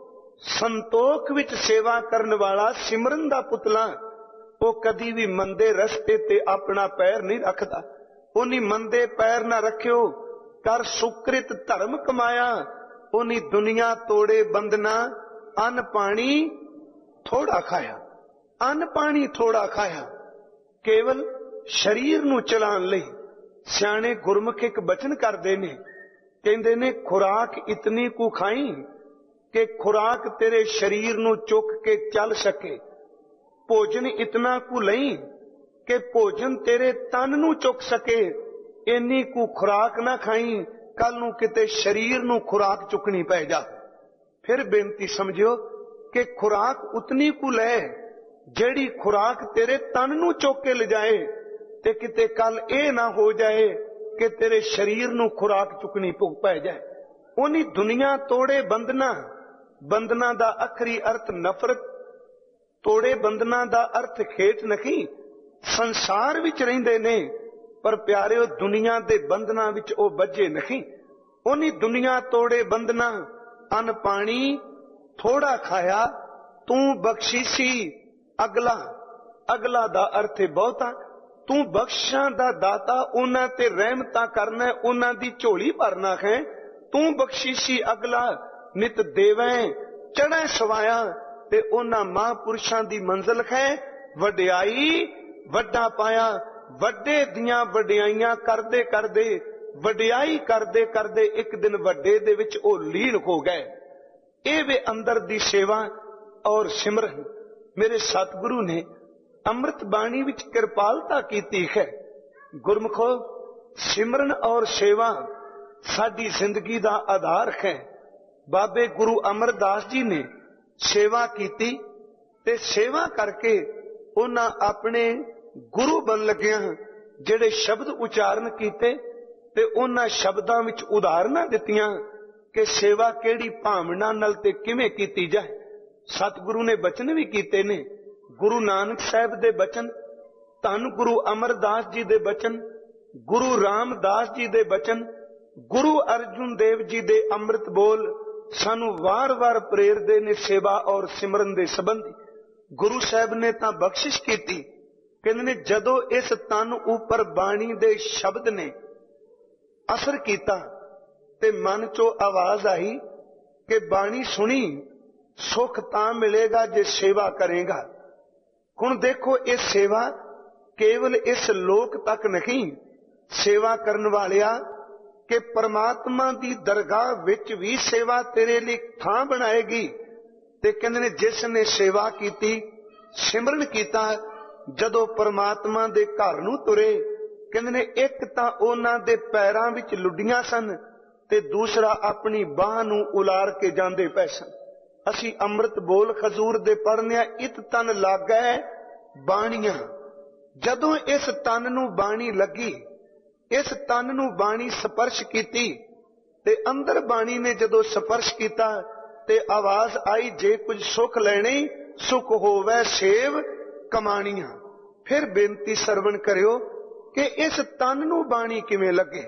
संतोख विच सेवा करन वाला सिमरन दा पुतला, वो कदी भी मंदे रस्ते ते अपना पैर नहीं रखदा। उन्नी मंदे पैर ना रखियो, कर सुकृत धर्म कमाया, उन्नी दुनिया तोड़े बंदना, अन्न पानी थोड़ा खाया। अन्न पानी थोड़ा खाया, केवल शरीर नूं चलाण लई, ਸਿਆਣੇ ਗੁਰਮੁਖ ਇੱਕ ਬਚਨ ਕਰਦੇ ਨੇ, ਕਹਿੰਦੇ ਨੇ ਖੁਰਾਕ ਇਤਨੀ ਕੁ ਖਾਈ ਕਿ ਖੁਰਾਕ ਤੇਰੇ ਸਰੀਰ ਨੂੰ ਚੁੱਕ ਕੇ ਚੱਲ ਸਕੇ, ਭੋਜਨ ਇਤਨਾ ਕੁ ਲਈ ਕਿ ਭੋਜਨ ਤੇਰੇ ਤਨ ਨੂੰ ਚੁੱਕ ਸਕੇ। ਇੰਨੀ ਕੁ ਖੁਰਾਕ ਨਾ ਖਾਈ, ਕੱਲ ਨੂੰ ਕਿਤੇ ਸਰੀਰ ਨੂੰ ਖੁਰਾਕ ਚੁੱਕਣੀ ਪੈ ਜਾ। ਫਿਰ ਬੇਨਤੀ ਸਮਝਿਓ ਕਿ ਖੁਰਾਕ ਉਤਨੀ ਕੁ ਲੈ ਜਿਹੜੀ ਖੁਰਾਕ ਤੇਰੇ ਤਨ ਨੂੰ ਚੁੱਕ ਕੇ ਲਿਜਾਏ, ਤੇ ਕਿਤੇ ਕੱਲ ਇਹ ਨਾ ਹੋ ਜਾਏ ਕਿ ਤੇਰੇ ਸਰੀਰ ਨੂੰ ਖੁਰਾਕ ਚੁੱਕਣੀ ਪੈ ਜਾਏ। ਉਹਨੀ ਦੁਨੀਆ ਤੋੜੇ ਬੰਧਨਾ, ਬੰਧਨਾ ਦਾ ਅਖਰੀ ਅਰਥ ਨਫ਼ਰਤ, ਤੋੜੇ ਬੰਧਨਾ ਦਾ ਅਰਥ ਖੇਚ ਨਹੀਂ। ਸੰਸਾਰ ਵਿੱਚ ਰਹਿੰਦੇ ਨੇ ਪਰ ਪਿਆਰਿਓ ਦੁਨੀਆ ਦੇ ਬੰਧਨਾ ਵਿੱਚ ਉਹ ਬੱਝੇ ਨਹੀਂ। ਉਹਨੀ ਦੁਨੀਆ ਤੋੜੇ ਬੰਧਨਾ, ਅੰਨ ਪਾਣੀ ਥੋੜਾ ਖਾਇਆ, ਤੂੰ ਬਖਸ਼ੀਸ਼ੀ ਅਗਲਾ, ਅਗਲਾ ਦਾ ਅਰਥ ਹੈ ਬਹੁਤਾ। ਤੂੰ ਬਖਸ਼ਾਂ ਦਾ ਦਾਤਾ, ਉਹਨਾਂ ਤੇ ਰਹਿਮਤਾਂ ਕਰਨਾ, ਉਹਨਾਂ ਦੀ ਝੋਲੀ ਭਰਨਾ ਹੈ। ਤੂੰ ਬਖਸ਼ੀਸ਼ੀ ਅਗਲਾ, ਨਿਤ ਦੇਵੈਂ ਚੜ੍ਹੈ ਸਵਾਇਆ, ਤੇ ਉਹਨਾਂ ਮਹਾਂਪੁਰਸ਼ਾਂ ਦੀ ਮੰਜ਼ਲ ਹੈ ਵਡਿਆਈ ਵੱਡਾ ਪਾਇਆ। ਵੱਡੇ ਦੀਆਂ ਵਡਿਆਈਆਂ ਕਰਦੇ ਕਰਦੇ, ਵਡਿਆਈ ਕਰਦੇ ਕਰਦੇ ਇੱਕ ਦਿਨ ਵੱਡੇ ਦੇ ਵਿੱਚ ਉਹ ਲੀਨ ਹੋ ਗਏ। ਇਹ ਵੇ ਅੰਦਰ ਦੀ ਸੇਵਾ ਔਰ ਸਿਮਰਨ। ਮੇਰੇ ਸਤਿਗੁਰੂ ਨੇ ਅੰਮ੍ਰਿਤ ਬਾਣੀ ਵਿੱਚ ਕਿਰਪਾਲਤਾ ਕੀਤੀ ਹੈ। ਗੁਰਮੁਖੋ, ਸਿਮਰਨ ਔਰ ਸੇਵਾ ਸਾਡੀ ਜ਼ਿੰਦਗੀ ਦਾ ਆਧਾਰ ਹੈ। ਬਾਬੇ ਗੁਰੂ ਅਮਰਦਾਸ ਜੀ ਨੇ ਸੇਵਾ ਕੀਤੀ ਤੇ ਸੇਵਾ ਕਰਕੇ ਉਹਨਾਂ ਆਪਣੇ ਗੁਰੂ ਬਣ ਲੱਗਿਆਂ ਜਿਹੜੇ ਸ਼ਬਦ ਉਚਾਰਨ ਕੀਤੇ ਤੇ ਉਹਨਾਂ ਸ਼ਬਦਾਂ ਵਿੱਚ ਉਦਾਹਰਨਾਂ ਦਿੱਤੀਆਂ ਕਿ ਸੇਵਾ ਕਿਹੜੀ ਭਾਵਨਾ ਨਾਲ ਤੇ ਕਿਵੇਂ ਕੀਤੀ ਜਾਏ। ਸਤਿਗੁਰੂ ਨੇ ਬਚਨ ਵੀ ਕੀਤੇ ਨੇ। ਗੁਰੂ ਨਾਨਕ ਸਾਹਿਬ ਦੇ ਬਚਨ, ਧੰਨ ਗੁਰੂ ਅਮਰਦਾਸ ਜੀ ਦੇ ਬਚਨ, ਗੁਰੂ ਰਾਮਦਾਸ ਜੀ ਦੇ ਬਚਨ, ਗੁਰੂ ਅਰਜੁਨ ਦੇਵ ਜੀ ਦੇ ਅੰਮ੍ਰਿਤ ਬੋਲ ਸਾਨੂੰ ਵਾਰ-ਵਾਰ ਪ੍ਰੇਰਦੇ ਨੇ ਸੇਵਾ ਔਰ ਸਿਮਰਨ ਦੇ ਸੰਬੰਧੀ। ਗੁਰੂ ਸਾਹਿਬ ਨੇ ਤਾਂ ਬਖਸ਼ਿਸ਼ ਕੀਤੀ, ਕਹਿੰਦੇ ਨੇ ਜਦੋਂ ਇਸ ਤਨ ਉੱਪਰ ਬਾਣੀ ਦੇ ਸ਼ਬਦ ਨੇ ਅਸਰ ਕੀਤਾ ਤੇ ਮਨ ਚੋਂ ਆਵਾਜ਼ ਆਈ ਕਿ ਬਾਣੀ ਸੁਣੀ, ਸੁਖ ਤਾਂ ਮਿਲੇਗਾ ਜੇ ਸੇਵਾ ਕਰੇਗਾ। ਹੁਣ ਦੇਖੋ, ਇਹ ਸੇਵਾ ਕੇਵਲ ਇਸ ਲੋਕ ਤੱਕ ਨਹੀਂ, ਸੇਵਾ ਕਰਨ ਵਾਲਿਆ ਕਿ ਪਰਮਾਤਮਾ ਦੀ ਦਰਗਾਹ ਵਿੱਚ ਵੀ ਸੇਵਾ ਤੇਰੇ ਲਈ ਥਾਂ ਬਣਾਏਗੀ। ਤੇ ਕਹਿੰਦੇ ਨੇ ਜਿਸ ਨੇ ਸੇਵਾ ਕੀਤੀ, ਸਿਮਰਨ ਕੀਤਾ, ਜਦੋਂ ਪਰਮਾਤਮਾ ਦੇ ਘਰ ਨੂੰ ਤੁਰੇ, ਕਹਿੰਦੇ ਨੇ ਇੱਕ ਤਾਂ ਉਹਨਾਂ ਦੇ ਪੈਰਾਂ ਵਿੱਚ ਲੁੱਡੀਆਂ ਸਨ ਤੇ ਦੂਸਰਾ ਆਪਣੀ ਬਾਹ ਨੂੰ ਉਲਾਰ ਕੇ ਜਾਂਦੇ ਪਏ ਸਨ। ਅਸੀਂ ਅੰਮ੍ਰਿਤ ਬੋਲ ਖਜ਼ੂਰ ਦੇ ਪੜ੍ਹਨੇ ਆ, ਇਤ ਤਨ ਲਾਗੈ ਬਾਣੀਆਂ। ਜਦੋਂ ਇਸ ਤਨ ਨੂੰ ਬਾਣੀ ਲੱਗੀ, ਇਸ ਤਨ ਨੂੰ ਬਾਣੀ ਸਪਰਸ਼ ਕੀਤੀ ਤੇ ਅੰਦਰ ਬਾਣੀ ਨੇ ਜਦੋਂ ਸਪਰਸ਼ ਕੀਤਾ ਤੇ ਆਵਾਜ਼ ਆਈ, ਜੇ ਕੁਝ ਸੁਖ ਲੈਣੇ ਸੁਖ ਹੋਵੇ ਸੇਵ ਕਮਾਣੀਆਂ। ਫਿਰ ਬੇਨਤੀ ਸਰਵਣ ਕਰਿਓ ਕਿ ਇਸ ਤਨ ਨੂੰ ਬਾਣੀ ਕਿਵੇਂ ਲੱਗੇ।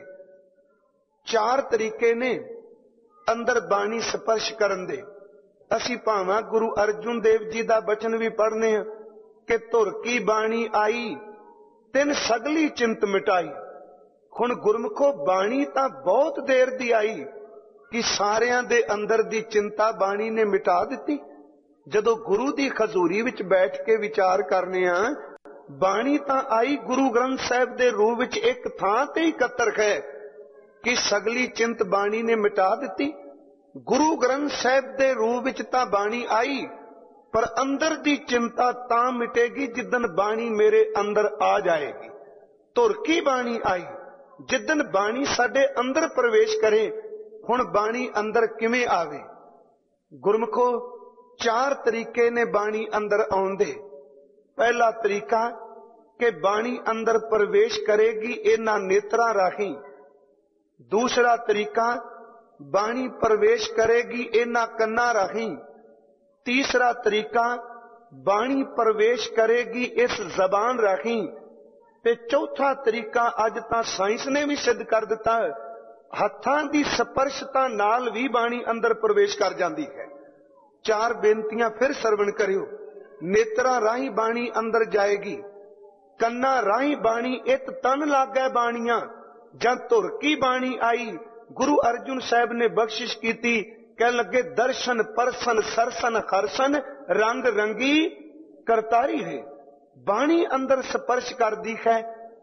ਚਾਰ ਤਰੀਕੇ ਨੇ ਅੰਦਰ ਬਾਣੀ ਸਪਰਸ਼ ਕਰਨ ਦੇ। ਅਸੀਂ ਭਾਵਾਂ ਗੁਰੂ ਅਰਜੁਨ ਦੇਵ ਜੀ ਦਾ ਬਚਨ ਵੀ ਪੜ੍ਹਨੇ ਆ ਕਿ ਧੁਰ ਕੀ ਬਾਣੀ ਆਈ, ਤਿਨ ਸਗਲੀ ਚਿੰਤ ਮਿਟਾਈ। ਹੁਣ ਗੁਰਮੁਖੋ, ਬਾਣੀ ਤਾਂ ਬਹੁਤ ਦੇਰ ਦੀ ਆਈ ਕਿ ਸਾਰਿਆਂ ਦੇ ਅੰਦਰ ਦੀ ਚਿੰਤਾ ਬਾਣੀ ਨੇ ਮਿਟਾ ਦਿੱਤੀ। ਜਦੋਂ ਗੁਰੂ ਦੀ ਖਜ਼ੂਰੀ ਵਿੱਚ ਬੈਠ ਕੇ ਵਿਚਾਰ ਕਰਨੇ ਆ, ਬਾਣੀ ਤਾਂ ਆਈ ਗੁਰੂ ਗ੍ਰੰਥ ਸਾਹਿਬ ਦੇ ਰੂਪ ਵਿੱਚ ਇੱਕ ਥਾਂ ਤੇ ਇਕੱਤਰ ਹੈ ਕਿ ਸਗਲੀ ਚਿੰਤ ਬਾਣੀ ਨੇ ਮਿਟਾ ਦਿੱਤੀ। ਗੁਰੂ ਗ੍ਰੰਥ ਸਾਹਿਬ ਦੇ ਰੂਪ ਵਿੱਚ ਤਾਂ ਬਾਣੀ ਆਈ, ਪਰ ਅੰਦਰ ਦੀ ਚਿੰਤਾ ਤਾਂ ਮਿਟੇਗੀ ਜਿੱਦਣ ਬਾਣੀ ਮੇਰੇ ਅੰਦਰ ਆ ਜਾਏਗੀ। ਧੁਰ ਕੀ ਬਾਣੀ ਆਈ, ਜਿੱਦਣ ਬਾਣੀ ਸਾਡੇ ਅੰਦਰ ਪ੍ਰਵੇਸ਼ ਕਰੇ। ਹੁਣ ਬਾਣੀ ਅੰਦਰ ਕਿਵੇਂ ਆਵੇ? ਗੁਰਮੁਖੋ, ਚਾਰ ਤਰੀਕੇ ਨੇ ਬਾਣੀ ਅੰਦਰ ਆਉਣ ਦੇ। ਪਹਿਲਾ ਤਰੀਕਾ ਕਿ ਬਾਣੀ ਅੰਦਰ ਪ੍ਰਵੇਸ਼ ਕਰੇਗੀ ਇਹਨਾਂ ਨੇਤਰਾਂ ਰਾਹੀਂ। ਦੂਸਰਾ ਤਰੀਕਾ, ਬਾਣੀ ਪ੍ਰਵੇਸ਼ ਕਰੇਗੀ ਇਹਨਾਂ ਕੰਨਾਂ ਰਾਹੀਂ। ਤੀਸਰਾ ਤਰੀਕਾ, ਬਾਣੀ ਪ੍ਰਵੇਸ਼ ਕਰੇਗੀ ਇਸ ਜ਼ਬਾਨ ਰਾਹੀਂ। ਤੇ ਚੌਥਾ ਤਰੀਕਾ ਅੱਜ ਤਾਂ ਸਾਇੰਸ ਨੇ ਵੀ ਸਿੱਧ ਕਰ ਦਿੱਤਾ, ਹੱਥਾਂ ਦੀ ਸਪਰਸ਼ਤਾ ਨਾਲ ਵੀ ਬਾਣੀ ਅੰਦਰ ਪ੍ਰਵੇਸ਼ ਕਰ ਜਾਂਦੀ ਹੈ। ਚਾਰ ਬੇਨਤੀਆਂ ਫਿਰ ਸਰਵਣ ਕਰਿਓ। ਨੇਤਰਾਂ ਰਾਹੀਂ ਬਾਣੀ ਅੰਦਰ ਜਾਏਗੀ, ਕੰਨਾਂ ਰਾਹੀਂ ਬਾਣੀ ਇਤ ਤਨ ਲਾਗੈ ਬਾਣੀਆਂ। ਜਦ ਧੁਰ ਕੀ ਬਾਣੀ ਆਈ, ਗੁਰੂ ਅਰਜੁਨ ਸਾਹਿਬ ਨੇ ਬਖਸ਼ਿਸ਼ ਕੀਤੀ, ਕਹਿਣ ਲੱਗੇ ਦਰਸ਼ਨ ਪਰਸਨ ਸਰਸਨ ਖਰਸਨ ਰੰਗ ਰੰਗੀ ਕਰਤਾਰੀ ਹੈ। ਬਾਣੀ ਅੰਦਰ ਸਪਰਸ਼ ਕਰਦੀ ਹੈ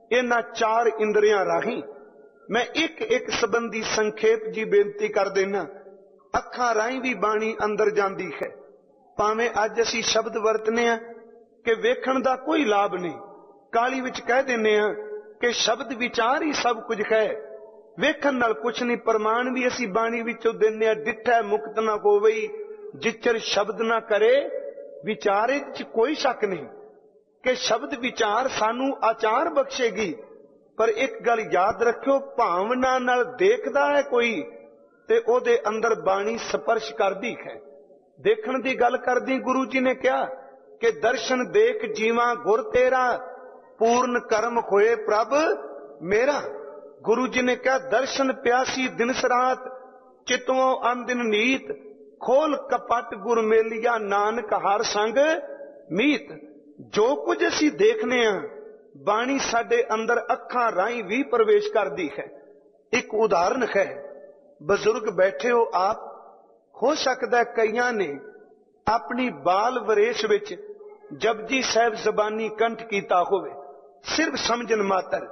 ਇਹਨਾਂ 4 ਇੰਦਰੀਆਂ ਰਾਹੀਂ मैं एक एक संबंधी संखेप जी बेनती कर देना। अखां राहीं भी बाणी अंदर जाती है। भावें अज असीं शब्द वरतने आ कि वेखण दा कोई लाभ नहीं, काली विच कह देने आ कि शब्द विचार ही सब कुछ है, वेखण नाल कुछ नहीं। प्रमाण भी असीं बाणी विचों देने आ, डिठै मुक्त ना होवई जिचर शब्द ना करे विचारे च कोई शक नहीं कि शब्द विचार सानू आचार बख्शेगी। पर एक गल याद रखियो, भावना नाल देखदा है कोई ते ओदे अंदर बाणी स्पर्श करदी है। देखण दी गल करदी गुरु जी ने कहा कि दर्शन देख जीवा गुर तेरा, पूर्ण कर्म होए प्रभ मेरा। गुरु जी ने कहा दर्शन प्यासी दिन सरात, चितों अनदिन नीत, खोल कपट गुर मेलिया नानक हर संग मीत। जो कुछ असीं देखने आ बाणी साडे अंदर अखां राहीं भी प्रवेश करती है। एक उदाहरण है, बजुर्ग बैठे हो आप, हो सकता है कईयां ने अपनी बाल वरेश विच जपजी साहब जबानी कंठ कीता होवे, सिर्फ समझन मात्र।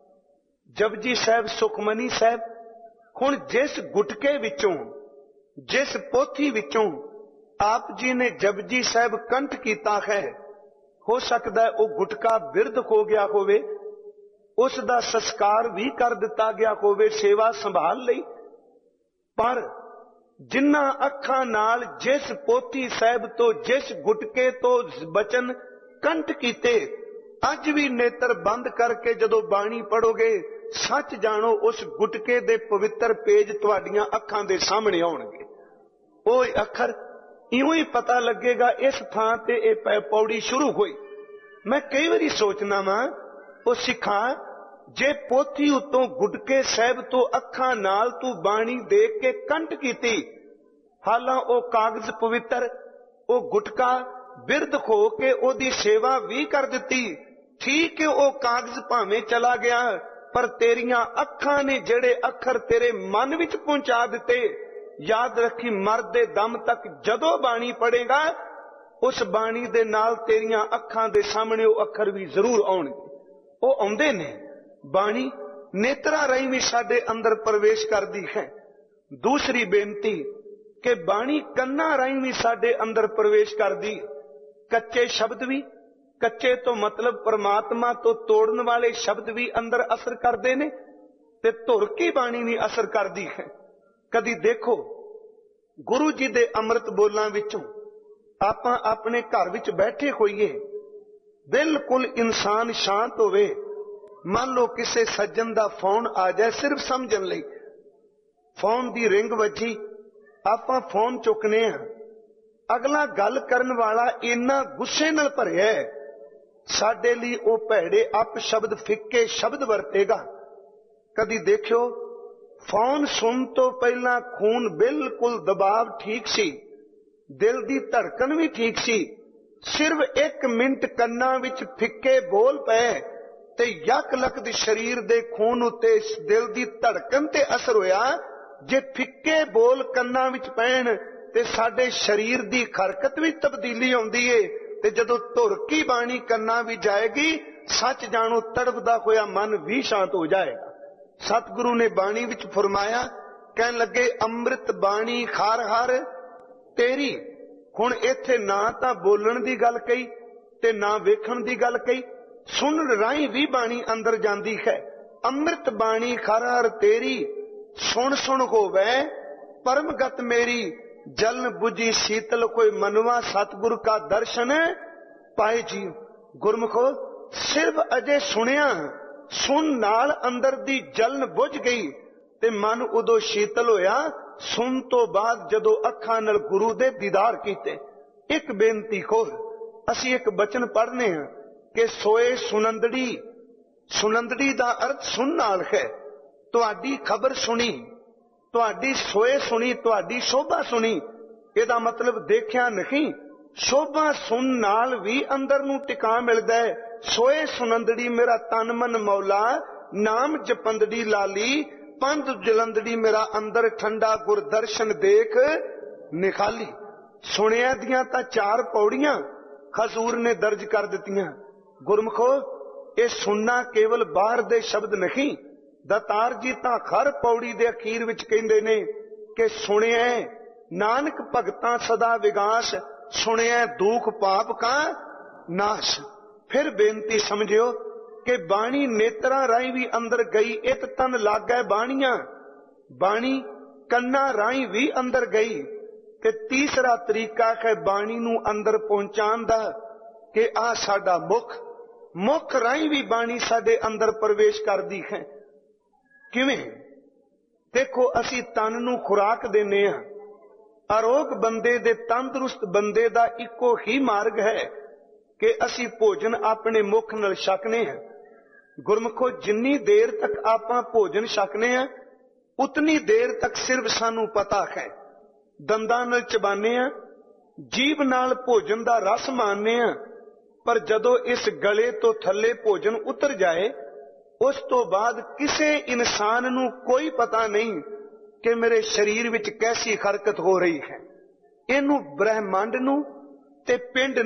जपजी साहब सुखमनी साहब हुण जिस गुटके विचों जिस पोथी विचों आप जी ने जपजी साहब कंठ कीता है, हो सकता है वो गुटका बिरध हो गया होवे, उसका संस्कार भी कर दिता गया होवे सेवा संभाल लई। पर जिन्ना अखां नाल जिस पोथी साहब तो जिस गुटके तो बचन कंठ कीते, अज भी नेत्र बंद करके जदों बाणी पढ़ोगे सच जानो उस गुटके दे पवित्र पेज तुहाडियां अखां दे सामने आउणगे। ओह अखर इउं ही पता लगेगा इस थां ते ये पौड़ी शुरू हुई। मैं कई बारी सोचना वा वो सिखा जे पोथी उतों गुटके साहब तो अखां नाल तू बाणी देख के कंठ कीती, हालां ओ कागज पवित्र ओ गुटका बिरध हो के ओदी सेवा भी कर दिती। ठीक है ओ कागज भावें चला गया, पर तेरियां अखां ने जेड़े अखर तेरे मन विच पहुंचा दिते। याद रखी मरदे दम तक जदों बाणी पढ़ेगा उस बाणी दे नाल तेरियां अखां दे सामने वो अखर भी जरूर आउणगे। वो आउंदे ने। बाणी नेत्रा राहीं भी साडे अंदर प्रवेश करदी है। दूसरी बेनती कि बाणी कन्ना राहीं भी साडे अंदर प्रवेश करदी। कच्चे शब्द भी, कच्चे तो मतलब परमात्मा तो तोड़न वाले शब्द भी अंदर असर करते ने, ते धुर की बाणी भी असर करती है। कदी देखो गुरु जी दे अमृत बोलां विचों आपां अपने घर विच बैठे होइए, बिल्कुल इंसान शांत होवे, मान लो किसी सज्जन दा फोन आ जाए सिर्फ समझन लई, फोन दी रिंग वजी, आपां फोन चुकने आ, अगला गल करन वाला इन्ना गुस्से नाल भरिया है, साडे लई ओ भैड़े अप शब्द फिक्के शब्द वरतेगा। कदी देखियो फोन सुन तो पहला खून बिल्कुल दबाव ठीक सी, दिल दी धड़कन भी ठीक सी, सिर्फ 1 मिनट कन्ना विच फिक्के बोल पे ते यक लखद शरीर दे खून उत्ते दिल दी धड़कन ते असर होया। जे फिक्के बोल कन्ना विच पैण ते साडे शरीर दी हरकत विच तब्दीली आउंदी है, ते जदों धुर की बाणी कन्ना विच जाएगी सच जानो तड़पदा होया मन भी शांत हो जाएगा। सतगुरु ने बाणी विच फरमाया, कहन लगे अमृत बाणी खार हर तेरी। हुण इत्थे ना तां बोलण दी गल कही ते ना वेखण दी गल कही, सुनन राहीं भी बाणी अंदर जांदी है। अमृत बाणी खार हर तेरी, सुन सुन होवे परमगत मेरी, जलन बुझी शीतल कोई मनवा सतगुरु का दर्शन पाए जी। गुरमुखो सिर्फ अजे सुनिया, सुन नाल अंदर दी जलन बुझ गई ते मन उदों शीतल होया। सुन तो बाद जदों अखां नाल गुरु दे दीदार कीते। एक बेनती होर, असीं एक बचन पढ़ने हैं कि सोए सुनंदड़ी, सुनंदड़ी दा अर्थ सुन नाल है। तुहाडी खबर सुनी, तुहाडी सोए सुनी, तुहाडी शोभा सुनी, इहदा मतलब देखिया नहीं। शोभा सुन नाल भी अंदर नूं टिका मिलदा है। सोए सुनंदड़ी मेरा तन मन मौला, नाम जपंदड़ी लाली, पंध जलंदड़ी मेरा अंदर ठंडा, गुरदर्शन देख निखाली। सुनिया दियां तां 4 पौड़ियां हजूर ने दर्ज कर दित्तियां। गुरमुखो ਇਹ ਸੁਣਨਾ ਕੇਵਲ ਬਾਹਰ ਦੇ ਸ਼ਬਦ ਨਹੀਂ। ਦਾਤਾਰ ਜੀ ਤਾਂ ਹਰ ਪੌੜੀ ਦੇ ਅਖੀਰ ਵਿੱਚ ਕਹਿੰਦੇ ਨੇ ਕਿ ਸੁਣਿਐ ਨਾਨਕ ਭਗਤਾਂ ਸਦਾ ਵਿਗਾਸ, ਸੁਣਿਐ ਦੁਖ ਪਾਪ ਕਾ ਨਾਸ਼। ਫਿਰ ਬੇਨਤੀ ਸਮਝਿਓ ਕਿ ਬਾਣੀ ਨੇਤਰਾਂ ਰਾਹੀਂ ਵੀ ਅੰਦਰ ਗਈ, ਇਤ ਤਨ ਲਾਗੈ ਬਾਣੀਆਂ। ਬਾਣੀ ਕੰਨਾਂ ਰਾਹੀਂ ਵੀ ਅੰਦਰ ਗਈ। ਤੇ ਤੀਸਰਾ ਤਰੀਕਾ ਹੈ ਬਾਣੀ ਨੂੰ ਅੰਦਰ ਪਹੁੰਚਾਉਣ ਦਾ ਕਿ ਆ ਸਾਡਾ ਮੁੱਖ ਰਾਹੀਂ ਵੀ ਬਾਣੀ ਸਾਡੇ ਅੰਦਰ ਪ੍ਰਵੇਸ਼ ਕਰਦੀ ਹੈ। ਕਿਵੇਂ? ਦੇਖੋ, ਅਸੀਂ ਤਨ ਨੂੰ ਖੁਰਾਕ ਦਿੰਦੇ ਹਾਂ। ਅਰੋਗ ਬੰਦੇ ਦੇ, ਤੰਦਰੁਸਤ ਬੰਦੇ ਦਾ ਇੱਕੋ ਹੀ ਮਾਰਗ ਹੈ ਕਿ ਅਸੀਂ ਭੋਜਨ ਆਪਣੇ ਮੁਖ ਨਾਲ ਛਕਨੇ ਹਾਂ। ਗੁਰਮੁਖੋ, ਜਿੰਨੀ ਦੇਰ ਤੱਕ ਆਪਾਂ ਭੋਜਨ ਛਕਨੇ ਹਾਂ ਉਤਨੀ ਦੇਰ ਤੱਕ ਸਿਰਫ ਸਾਨੂੰ ਪਤਾ ਹੈ। ਦੰਦਾਂ ਨਾਲ ਚਬਾਨੇ ਆ, ਜੀਭ ਨਾਲ ਭੋਜਨ ਦਾ ਰਸ ਮਾਣਨੇ ਆ, ਪਰ ਜਦੋਂ ਇਸ ਗਲੇ ਤੋਂ ਥੱਲੇ ਭੋਜਨ ਉਤਰ ਜਾਏ ਉਸ ਤੋਂ ਬਾਅਦ ਕਿਸੇ ਇਨਸਾਨ ਨੂੰ ਕੋਈ ਪਤਾ ਨਹੀਂ ਕਿ ਮੇਰੇ ਸਰੀਰ ਵਿੱਚ ਕੈਸੀ ਹਰਕਤ ਹੋ ਰਹੀ ਹੈ। ਇਹਨੂੰ ਬ੍ਰਹਿਮੰਡ ਨੂੰ ਤੇ ਪਿੰਡ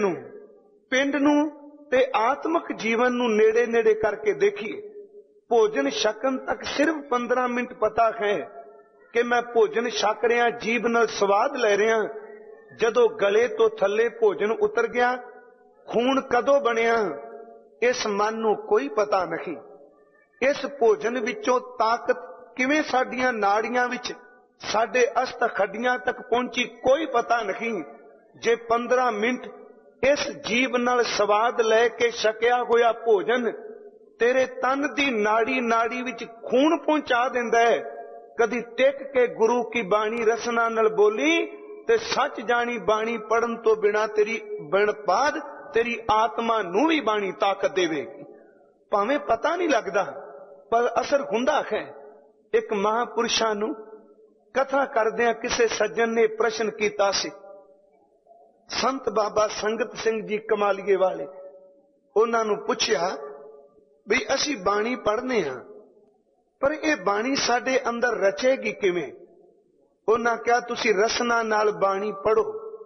ਨੂੰ ਤੇ ਆਤਮਿਕ ਜੀਵਨ ਨੂੰ ਨੇੜੇ ਨੇੜੇ ਕਰਕੇ ਦੇਖੀਏ। ਭੋਜਨ ਛਕਣ ਤੱਕ ਸਿਰਫ 15 ਮਿੰਟ ਪਤਾ ਹੈ ਕਿ ਮੈਂ ਭੋਜਨ ਛਕ ਰਿਹਾ, ਜੀਭ ਨਾਲ ਸਵਾਦ ਲੈ ਰਿਹਾ। ਜਦੋਂ ਗਲੇ ਤੋਂ ਥੱਲੇ ਭੋਜਨ ਉਤਰ ਗਿਆ, ਖੂਨ ਕਦੋਂ ਬਣਿਆ ਇਸ ਮਨ ਨੂੰ ਕੋਈ ਪਤਾ ਨਹੀਂ। ਇਸ ਭੋਜਨ ਵਿੱਚੋਂ ਤਾਕਤ ਕਿਵੇਂ ਸਾਡੀਆਂ ਨਾੜੀਆਂ ਵਿੱਚ, ਸਾਡੇ ਅਸਥ ਹੱਡੀਆਂ ਤੱਕ ਪਹੁੰਚੀ ਕੋਈ ਪਤਾ ਨਹੀਂ। ਜੇ 15 ਮਿੰਟ ਇਸ ਜੀਭ ਨਾਲ ਸਵਾਦ ਲੈ ਕੇ ਛਕਿਆ ਹੋਇਆ ਭੋਜਨ ਤੇਰੇ ਤਨ ਦੀ ਨਾੜੀ ਵਿੱਚ ਖੂਨ ਪਹੁੰਚਾ ਦਿੰਦਾ ਹੈ, ਕਦੀ ਟਿਕ ਕੇ ਗੁਰੂ ਕੀ ਬਾਣੀ ਰਸਨਾ ਨਾਲ ਬੋਲੀ ਤੇ ਸੱਚ ਜਾਣੀ ਬਾਣੀ ਪੜਨ ਤੋਂ ਬਿਨਾ ਤੇਰੀ ਬਣਪਾਦ ਤੇਰੀ ਆਤਮਾ ਨੂੰ ਵੀ ਬਾਣੀ ਤਾਕਤ ਦੇਵੇਗੀ। ਭਾਵੇਂ ਪਤਾ ਨਹੀਂ ਲੱਗਦਾ ਪਰ ਅਸਰ ਹੁੰਦਾ ਹੈ। ਇੱਕ ਮਹਾਂਪੁਰਸ਼ਾਂ ਨੂੰ ਕਥਾ ਕਰਦਿਆਂ ਕਿਸੇ ਸੱਜਣ ਨੇ ਪ੍ਰਸ਼ਨ ਕੀਤਾ ਸੀ। ਸੰਤ ਬਾਬਾ ਸੰਗਤ ਸਿੰਘ ਜੀ ਕਮਾਲੀਏ ਵਾਲੇ, ਉਹਨਾਂ ਨੂੰ ਪੁੱਛਿਆ ਵੀ ਅਸੀਂ ਬਾਣੀ ਪੜ੍ਹਨੇ ਹਾਂ ਪਰ ਇਹ ਬਾਣੀ ਸਾਡੇ ਅੰਦਰ ਰਚੇਗੀ ਕਿਵੇਂ? ਉਹਨਾਂ ਕਿਹਾ ਤੁਸੀਂ ਰਸਨਾ ਨਾਲ ਬਾਣੀ ਪੜੋ,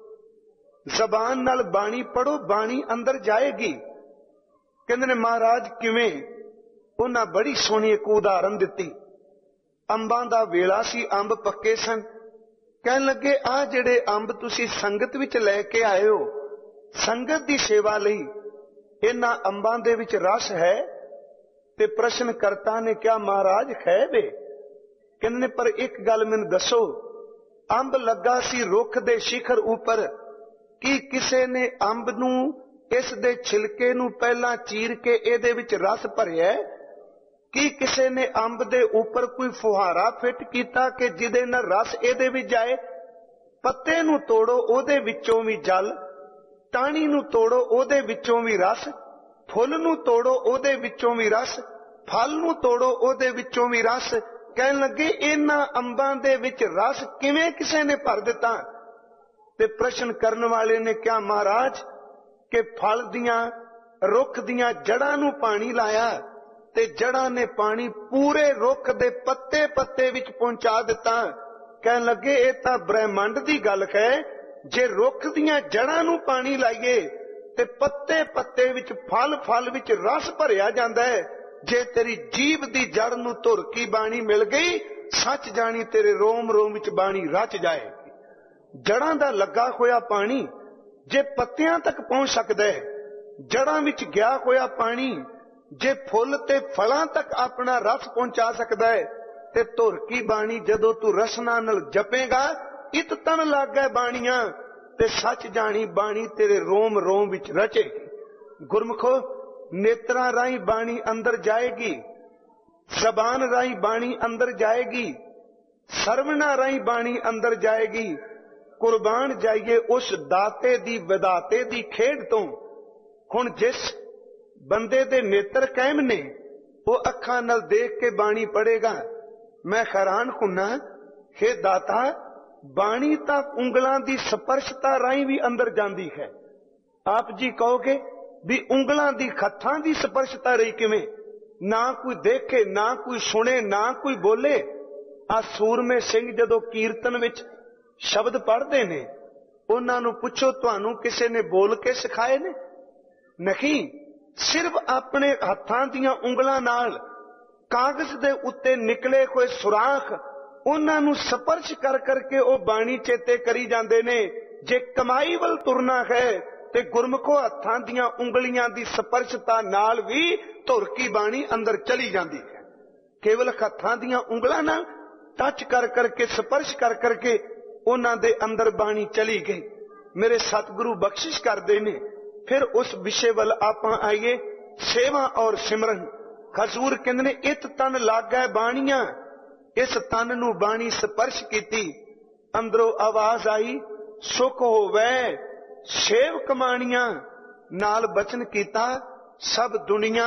ਜ਼ਬਾਨ ਨਾਲ ਬਾਣੀ ਪੜੋ, ਬਾਣੀ ਅੰਦਰ ਜਾਏਗੀ। ਕਹਿੰਦੇ ਨੇ ਮਹਾਰਾਜ ਕਿਵੇਂ? ਉਹਨਾਂ ਬੜੀ ਸੋਹਣੀ ਇੱਕ ਉਦਾਹਰਨ ਦਿੱਤੀ। ਅੰਬਾਂ ਦਾ ਵੇਲਾ ਸੀ, ਅੰਬ ਪੱਕੇ ਸਨ। ਕਹਿਣ ਲੱਗੇ ਆਹ ਜਿਹੜੇ ਅੰਬ ਤੁਸੀਂ ਸੰਗਤ ਵਿੱਚ ਲੈ ਕੇ ਆਏ ਹੋ, ਸੰਗਤ ਦੀ ਸੇਵਾ ਲਈ, ਇਹਨਾਂ ਅੰਬਾਂ ਦੇ ਵਿੱਚ ਰਸ ਹੈ? ਤੇ ਪ੍ਰਸ਼ਨ ਕਰਤਾ ਨੇ ਕਿਹਾ ਮਹਾਰਾਜ ਹੈ ਵੇ। ਕਹਿੰਦੇ ਨੇ ਪਰ ਇੱਕ ਗੱਲ ਮੈਨੂੰ ਦੱਸੋ, ਅੰਬ ਲੱਗਾ ਸੀ ਰੁੱਖ ਦੇ ਸਿਖਰ ਉੱਪਰ, ਕੀ ਕਿਸੇ ਨੇ ਅੰਬ ਨੂੰ, ਇਸ ਦੇ ਛਿਲਕੇ ਨੂੰ ਪਹਿਲਾਂ ਚੀਰ ਕੇ ਇਹਦੇ ਵਿੱਚ ਰਸ ਭਰਿਆ? ਕੀ ਕਿਸੇ ਨੇ ਅੰਬ ਦੇ ਉੱਪਰ ਕੋਈ ਫੁਹਾਰਾ ਫਿੱਟ ਕੀਤਾ ਕਿ ਜਿਹਦੇ ਨਾਲ ਰਸ ਇਹਦੇ ਵਿੱਚ ਜਾਏ? ਪੱਤੇ ਨੂੰ ਤੋੜੋ ਉਹਦੇ ਵਿੱਚੋਂ ਵੀ ਜਲ, ਟਾਹਣੀ ਨੂੰ ਤੋੜੋ ਉਹਦੇ ਵਿੱਚੋਂ ਵੀ ਰਸ, ਫੁੱਲ ਨੂੰ ਤੋੜੋ ਉਹਦੇ ਵਿੱਚੋਂ ਵੀ ਰਸ, ਫਲ ਨੂੰ ਤੋੜੋ ਉਹਦੇ ਵਿੱਚੋਂ ਵੀ ਰਸ। ਕਹਿਣ ਲੱਗੇ ਇਹਨਾਂ ਅੰਬਾਂ ਦੇ ਵਿੱਚ ਰਸ ਕਿਵੇਂ ਕਿਸੇ ਨੇ ਭਰ ਦਿੱਤਾ? ਤੇ ਪ੍ਰਸ਼ਨ ਕਰਨ ਵਾਲੇ ਨੇ ਕਿਹਾ ਮਹਾਰਾਜ ਕਿ ਫਲ ਦੀਆਂ, ਰੁੱਖ ਦੀਆਂ ਜੜਾਂ ਨੂੰ ਪਾਣੀ ਲਾਇਆ ਤੇ ਜੜਾਂ ਨੇ ਪਾਣੀ ਪੂਰੇ ਰੁੱਖ ਦੇ ਪੱਤੇ ਪੱਤੇ ਵਿੱਚ ਪਹੁੰਚਾ ਦਿੱਤਾ। ਕਹਿਣ ਲੱਗੇ ਇਹ ਤਾਂ ਬ੍ਰਹਿਮੰਡ ਦੀ ਗੱਲ ਹੈ। ਜੇ ਰੁੱਖ ਦੀਆਂ ਜੜਾਂ ਨੂੰ ਪਾਣੀ ਲਾਈਏ ਤੇ ਪੱਤੇ ਪੱਤੇ ਵਿੱਚ, ਫਲ ਵਿੱਚ ਰਸ ਭਰਿਆ ਜਾਂਦਾ ਹੈ। ਜੇ ਤੇਰੀ ਜੀਭ ਦੀ ਜੜ ਨੂੰ ਧੁਰ ਕੀ ਬਾਣੀ ਮਿਲ ਗਈ, ਸੱਚ ਜਾਣੀ ਤੇਰੇ ਰੋਮ ਰੋਮ ਵਿੱਚ ਬਾਣੀ ਰਚ ਜਾਏਗੀ। ਜੜਾਂ ਦਾ ਲੱਗਾ ਹੋਇਆ ਪਾਣੀ ਜੇ ਪੱਤਿਆਂ ਤੱਕ ਪਹੁੰਚ ਸਕਦਾ ਹੈ, ਜੜਾਂ ਵਿੱਚ ਗਿਆ ਹੋਇਆ ਪਾਣੀ ਜੇ ਫੁੱਲ ਤੇ ਫਲਾਂ ਤੱਕ ਆਪਣਾ ਰਸ ਪਹੁੰਚਾ ਸਕਦਾ ਹੈ, ਤੇ ਧੁਰ ਕੀ ਬਾਣੀ ਜਦੋਂ ਤੂੰ ਰਸਨਾ ਨਾਲ ਜਪੇਗਾ, ਇਤ ਤਨ ਲਾਗੈ ਬਾਣੀਆਂ, ਤੇ ਸੱਚ ਜਾਣੀ ਬਾਣੀ ਤੇਰੇ ਰੋਮ ਰੋਮ ਵਿੱਚ ਰਚੇਗੀ। ਗੁਰਮੁਖੋ, ਨੇਤਰਾਂ ਰਾਹੀਂ ਬਾਣੀ ਅੰਦਰ ਜਾਏਗੀ, ਜ਼ਬਾਨ ਰਾਹੀਂ ਬਾਣੀ ਅੰਦਰ ਜਾਏਗੀ, ਸਰਵਣਾ ਰਾਹੀਂ ਬਾਣੀ ਅੰਦਰ ਜਾਏਗੀ। ਕੁਰਬਾਨ ਜਾਈਏ ਉਸ ਦਾਤੇ ਦੀ ਵਿਦਾਤੇ ਦੀ ਖੇਡ ਤੋਂ। ਹੁਣ ਜਿਸ ਬੰਦੇ ਦੇ ਨੇਤਰ ਕਾਇਮ ਨੇ, ਉਹ ਅੱਖਾਂ ਨਾਲ ਦੇਖ ਕੇ ਬਾਣੀ ਪੜ੍ਹੇਗਾ। ਮੈਂ ਹੈਰਾਨ ਹੁੰਨਾ, ਹੇ ਦਾਤਾ, ਬਾਣੀ ਤਾਂ ਉਂਗਲਾਂ ਦੀ ਸਪਰਸ਼ਤਾ ਰਾਹੀਂ ਵੀ ਅੰਦਰ ਜਾਂਦੀ ਹੈ। ਆਪ ਜੀ ਕਹੋਗੇ ਵੀ ਉਂਗਲਾਂ ਦੀ, ਹੱਥਾਂ ਦੀ ਸਪਰਸ਼ਤਾ ਰਹੀ ਕਿਵੇਂ? ਨਾ ਕੋਈ ਦੇਖੇ, ਨਾ ਕੋਈ ਸੁਣੇ, ਨਾ ਕੋਈ ਬੋਲੇ। ਆ ਸੂਰਮੇ ਸਿੰਘ ਜਦੋਂ ਕੀਰਤਨ ਵਿੱਚ ਸ਼ਬਦ ਪੜ੍ਹਦੇ ਨੇ, ਉਹਨਾਂ ਨੂੰ ਪੁੱਛੋ ਤੁਹਾਨੂੰ ਕਿਸੇ ਨੇ ਬੋਲ ਕੇ ਸਿਖਾਏ ਨੇ? ਨਹੀਂ, ਸਿਰਫ ਆਪਣੇ ਹੱਥਾਂ ਦੀਆਂ ਉਂਗਲਾਂ ਨਾਲ ਕਾਗਜ਼ ਦੇ ਉੱਤੇ ਨਿਕਲੇ ਹੋਏ ਸੁਰਾਖ ਉਹਨਾਂ ਨੂੰ ਸਪਰਸ਼ ਕਰ ਕਰਕੇ ਉਹ ਬਾਣੀ ਚੇਤੇ ਕਰੀ ਜਾਂਦੇ ਨੇ। ਜੇ ਕਮਾਈ ਵੱਲ ਤੁਰਨਾ ਹੈ ਤੇ ਗੁਰਮੁਖੋ ਹੱਥਾਂ ਦੀਆਂ ਉਂਗਲੀਆਂ ਦੀ ਸਪਰਸ਼ਤਾ ਨਾਲ ਵੀ ਧੁਰ ਕੀ ਬਾਣੀ ਅੰਦਰ ਚਲੀ ਜਾਂਦੀ ਹੈ। ਕੇਵਲ ਹੱਥਾਂ ਦੀਆਂ ਉਂਗਲਾਂ ਨਾਲ ਟੱਚ ਕਰ ਕਰਕੇ ਸਪਰਸ਼ ਕਰ ਕਰਕੇ ਉਹਨਾਂ ਦੇ ਅੰਦਰ ਬਾਣੀ ਚਲੀ ਗਈ। ਮੇਰੇ ਸਤਿਗੁਰੂ ਬਖਸ਼ਿਸ਼ ਕਰਦੇ ਨੇ। ਫਿਰ ਉਸ ਵਿਸ਼ੇ ਵੱਲ ਆਪਾਂ ਆਈਏ, ਸੇਵਾ ਔਰ ਸਿਮਰਨ। ਹਜ਼ੂਰ ਕਹਿੰਦੇ ਨੇ ਇਤ ਤਨ ਲਾਗੈ ਬਾਣੀਆਂ, ਇਸ ਤਨ ਨੂੰ ਬਾਣੀ ਸਪਰਸ਼ ਕੀਤੀ, ਅੰਦਰੋਂ ਆਵਾਜ਼ ਆਈ ਸੁਖ ਹੋਵੇ ਸੇਵ ਕਮਾਣੀਆਂ। ਨਾਲ ਬਚਨ ਕੀਤਾ ਸਭ ਦੁਨੀਆ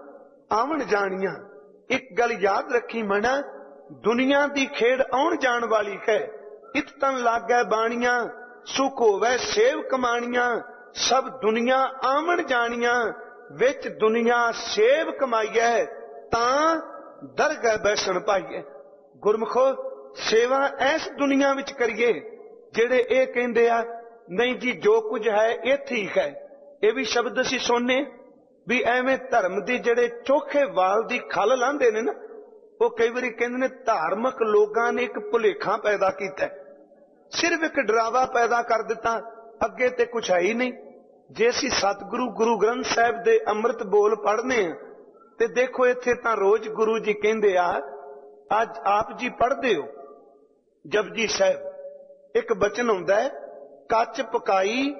ਆਵਣ ਜਾਣੀਆਂ। ਇੱਕ ਗੱਲ ਯਾਦ ਰੱਖੀ ਮਣਾ, ਦੁਨੀਆ ਦੀ ਖੇਡ ਆਉਣ ਜਾਣ ਵਾਲੀ ਹੈ। ਇਤ ਤਨ ਲਾਗੈ ਬਾਣੀਆਂ, ਸੁਖ ਹੋਵੇ ਸੇਵ ਕਮਾਣੀਆਂ। ਸਭ ਦੁਨੀਆ ਆਵਣ ਜਾਣੀਆਂ, ਵਿੱਚ ਦੁਨੀਆ ਸੇਵ ਕਮਾਈਐ, ਤਾਂ ਦਰਗਹਿ ਬੈਸਣ ਪਾਈਐ। ਗੁਰਮੁਖੋ ਸੇਵਾ ਇਸ ਦੁਨੀਆ ਵਿੱਚ ਕਰੀਏ। ਜਿਹੜੇ ਇਹ ਕਹਿੰਦੇ ਆ ਨਹੀਂ ਜੀ ਜੋ ਕੁਝ ਹੈ ਇਹ ਠੀਕ ਹੈ, ਇਹ ਵੀ ਸ਼ਬਦ ਅਸੀਂ ਸੁਣਨੇ ਵੀ ਐਵੇਂ ਧਰਮ ਦੀ ਜਿਹੜੇ ਚੋਖੇ ਵਾਲ ਦੀ ਖੱਲ ਲਾਂਦੇ ਨੇ ਨਾ, ਉਹ ਕਈ ਵਾਰੀ ਕਹਿੰਦੇ ਨੇ ਧਾਰਮਿਕ ਲੋਕਾਂ ਨੇ ਇੱਕ ਭੁਲੇਖਾ ਪੈਦਾ ਕੀਤਾ, ਸਿਰਫ ਇੱਕ ਡਰਾਵਾ ਪੈਦਾ ਕਰ ਦਿੱਤਾ, ਅੱਗੇ ਤੇ ਕੁਛ ਹੈ ਹੀ ਨਹੀਂ। ਜੇ ਅਸੀਂ ਸਤਿਗੁਰੂ ਗੁਰੂ ਗ੍ਰੰਥ ਸਾਹਿਬ ਦੇ ਅੰਮ੍ਰਿਤ ਬੋਲ ਪੜ੍ਹਨੇ ਆ ਤੇ ਦੇਖੋ ਇੱਥੇ ਤਾਂ ਰੋਜ਼ ਗੁਰੂ ਜੀ ਕਹਿੰਦੇ ਆ, ਅੱਜ ਆਪ ਜੀ ਪੜ੍ਹਦੇ ਹੋ ਜਪਜੀ ਸਾਹਿਬ, ਇੱਕ ਬਚਨ ਹੁੰਦਾ ਹੈ ਕੱਚ ਪਕਾਈ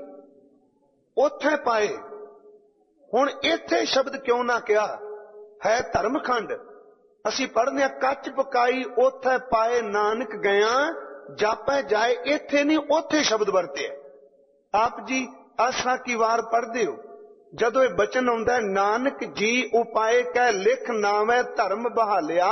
ਉੱਥੇ ਪਾਏ। ਹੁਣ ਇੱਥੇ ਸ਼ਬਦ ਕਿਉਂ ਨਾ ਕਿਹਾ, ਹੈ ਧਰਮਖੰਡ। ਅਸੀਂ ਪੜ੍ਹਨੇ ਆ ਕੱਚ ਪਕਾਈ ਉੱਥੇ ਪਾਏ, ਨਾਨਕ ਗਿਆ ਜਾਪੈ ਜਾਏ। ਇੱਥੇ ਨਹੀਂ ਉੱਥੇ ਸ਼ਬਦ ਵਰਤਿਆ। ਆਪ ਜੀ ਆਸਾ ਕੀ ਵਾਰ ਪੜ੍ਹਦੇ ਹੋ, ਜਦੋਂ ਇਹ ਬਚਨ ਆਉਂਦਾ ਹੈ ਨਾਨਕ ਜੀ ਉਪਾਏ ਕਹਿ ਲਿਖ ਨਾਵੇਂ ਧਰਮ ਬਹਾਲਿਆ,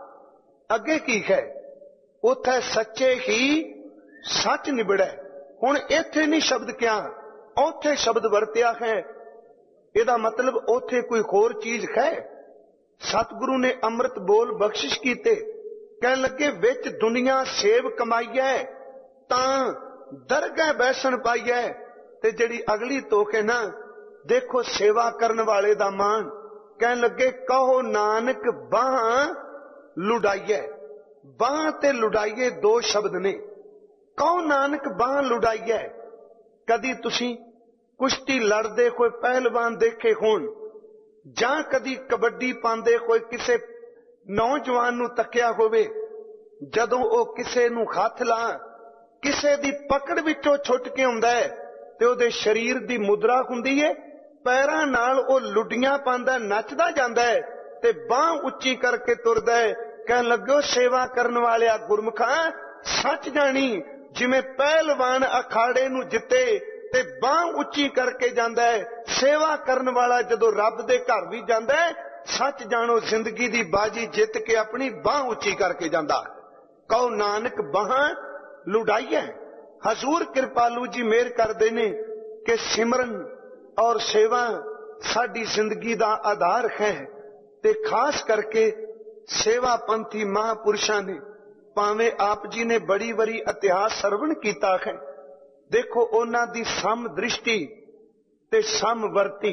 ਅੱਗੇ ਕੀ ਹੈ ਉੱਥੇ ਸੱਚੇ ਹੀ ਸੱਚ ਨਿਬੜੈ। ਹੁਣ ਇੱਥੇ ਨਹੀਂ ਸ਼ਬਦ ਕਿਹਾ, ਉੱਥੇ ਸ਼ਬਦ ਵਰਤਿਆ ਹੈ। ਇਹਦਾ ਮਤਲਬ ਉੱਥੇ ਕੋਈ ਹੋਰ ਚੀਜ਼ ਹੈ। ਸਤਿਗੁਰੂ ਨੇ ਅੰਮ੍ਰਿਤ ਬੋਲ ਬਖਸ਼ਿਸ਼ ਕੀਤੇ, ਕਹਿਣ ਲੱਗੇ ਵਿੱਚ ਦੁਨੀਆ ਸੇਵ ਕਮਾਈਐ, ਤਾਂ ਦਰਗਹਿ ਬੈਸਣ ਪਾਈਐ। ਤੇ ਜਿਹੜੀ ਅਗਲੀ ਤੋਕ ਹੈ ਨਾ, ਦੇਖੋ ਸੇਵਾ ਕਰਨ ਵਾਲੇ ਦਾ ਮਾਣ। ਕਹਿਣ ਲੱਗੇ ਕਹੋ ਨਾਨਕ ਬਾਹਾਂ ਲੁਡਾਈਐ। ਬਾਹਾਂ ਤੇ ਲੁਡਾਈਏ ਦੋ ਸ਼ਬਦ ਨੇ। ਕਹੋ ਨਾਨਕ ਬਾਹਾਂ ਲੁਡਾਈਐ। ਕਦੀ ਤੁਸੀਂ ਕੁਸ਼ਤੀ ਲੜਦੇ ਕੋਈ ਪਹਿਲਵਾਨ ਦੇਖੇ ਹੋਣ, ਜਾਂ ਕਦੀ ਕਬੱਡੀ ਪਾਉਂਦੇ ਕੋਈ ਕਿਸੇ ਨੌਜਵਾਨ ਨੂੰ ਤੱਕਿਆ ਹੋਵੇ, ਜਦੋਂ ਉਹ ਕਿਸੇ ਨੂੰ ਹੱਥ ਲਾ ਕਿਸੇ ਦੀ ਪਕੜ ਵਿੱਚੋਂ ਛੁੱਟ ਕੇ ਆਉਂਦਾ ਹੈ ਤੇ ਉਹਦੇ ਸਰੀਰ ਦੀ ਮੁਦਰਾ ਹੁੰਦੀ ਹੈ, ਪੈਰਾਂ ਨਾਲ ਉਹ ਲੁੱਡੀਆਂ ਪਾਉਂਦਾ, ਨੱਚਦਾ ਜਾਂਦਾ ਹੈ ਤੇ ਬਾਂਹ ਉੱਚੀ ਕਰਕੇ ਤੁਰਦਾ ਹੈ। ਕਹਿਣ ਲੱਗੋ ਸੇਵਾ ਕਰਨ ਵਾਲਿਆ ਗੁਰਮੁਖਾਂ ਸੱਚ ਜਾਣੀ, ਜਿਵੇਂ ਪਹਿਲਵਾਨ ਅਖਾੜੇ ਨੂੰ ਜਿੱਤੇ ਤੇ ਬਾਂਹ ਉੱਚੀ ਕਰਕੇ ਜਾਂਦਾ ਹੈ, ਸੇਵਾ ਕਰਨ ਵਾਲਾ ਜਦੋਂ ਰੱਬ ਦੇ ਘਰ ਵੀ ਜਾਂਦਾ ਹੈ, ਸੱਚ ਜਾਣੋ ਜ਼ਿੰਦਗੀ ਦੀ ਬਾਜੀ ਜਿੱਤ ਕੇ ਆਪਣੀ ਬਾਂਹ ਉੱਚੀ ਕਰਕੇ ਜਾਂਦਾ। ਕਹੋ ਨਾਨਕ ਬਾਹਾਂ ਲੁਡਾਈਐ। ਹਜ਼ੂਰ ਕਿਰਪਾਲੂ ਜੀ ਮਿਹਰ ਕਰਦੇ ਨੇ ਕਿ ਸਿਮਰਨ ਔਰ ਸੇਵਾ ਸਾਡੀ ਜ਼ਿੰਦਗੀ ਦਾ ਆਧਾਰ ਹੈ। ਤੇ ਖਾਸ ਕਰਕੇ ਸੇਵਾ ਪੰਥੀ ਮਹਾਂਪੁਰਸ਼ਾਂ ਨੇ, ਭਾਵੇਂ ਆਪ ਜੀ ਨੇ ਬੜੀ ਵਾਰੀ ਇਤਿਹਾਸ ਸਰਵਣ ਕੀਤਾ ਹੈ, ਦੇਖੋ ਉਹਨਾਂ ਦੀ ਸਮ ਦ੍ਰਿਸ਼ਟੀ ਤੇ ਸਮਵਰਤੀ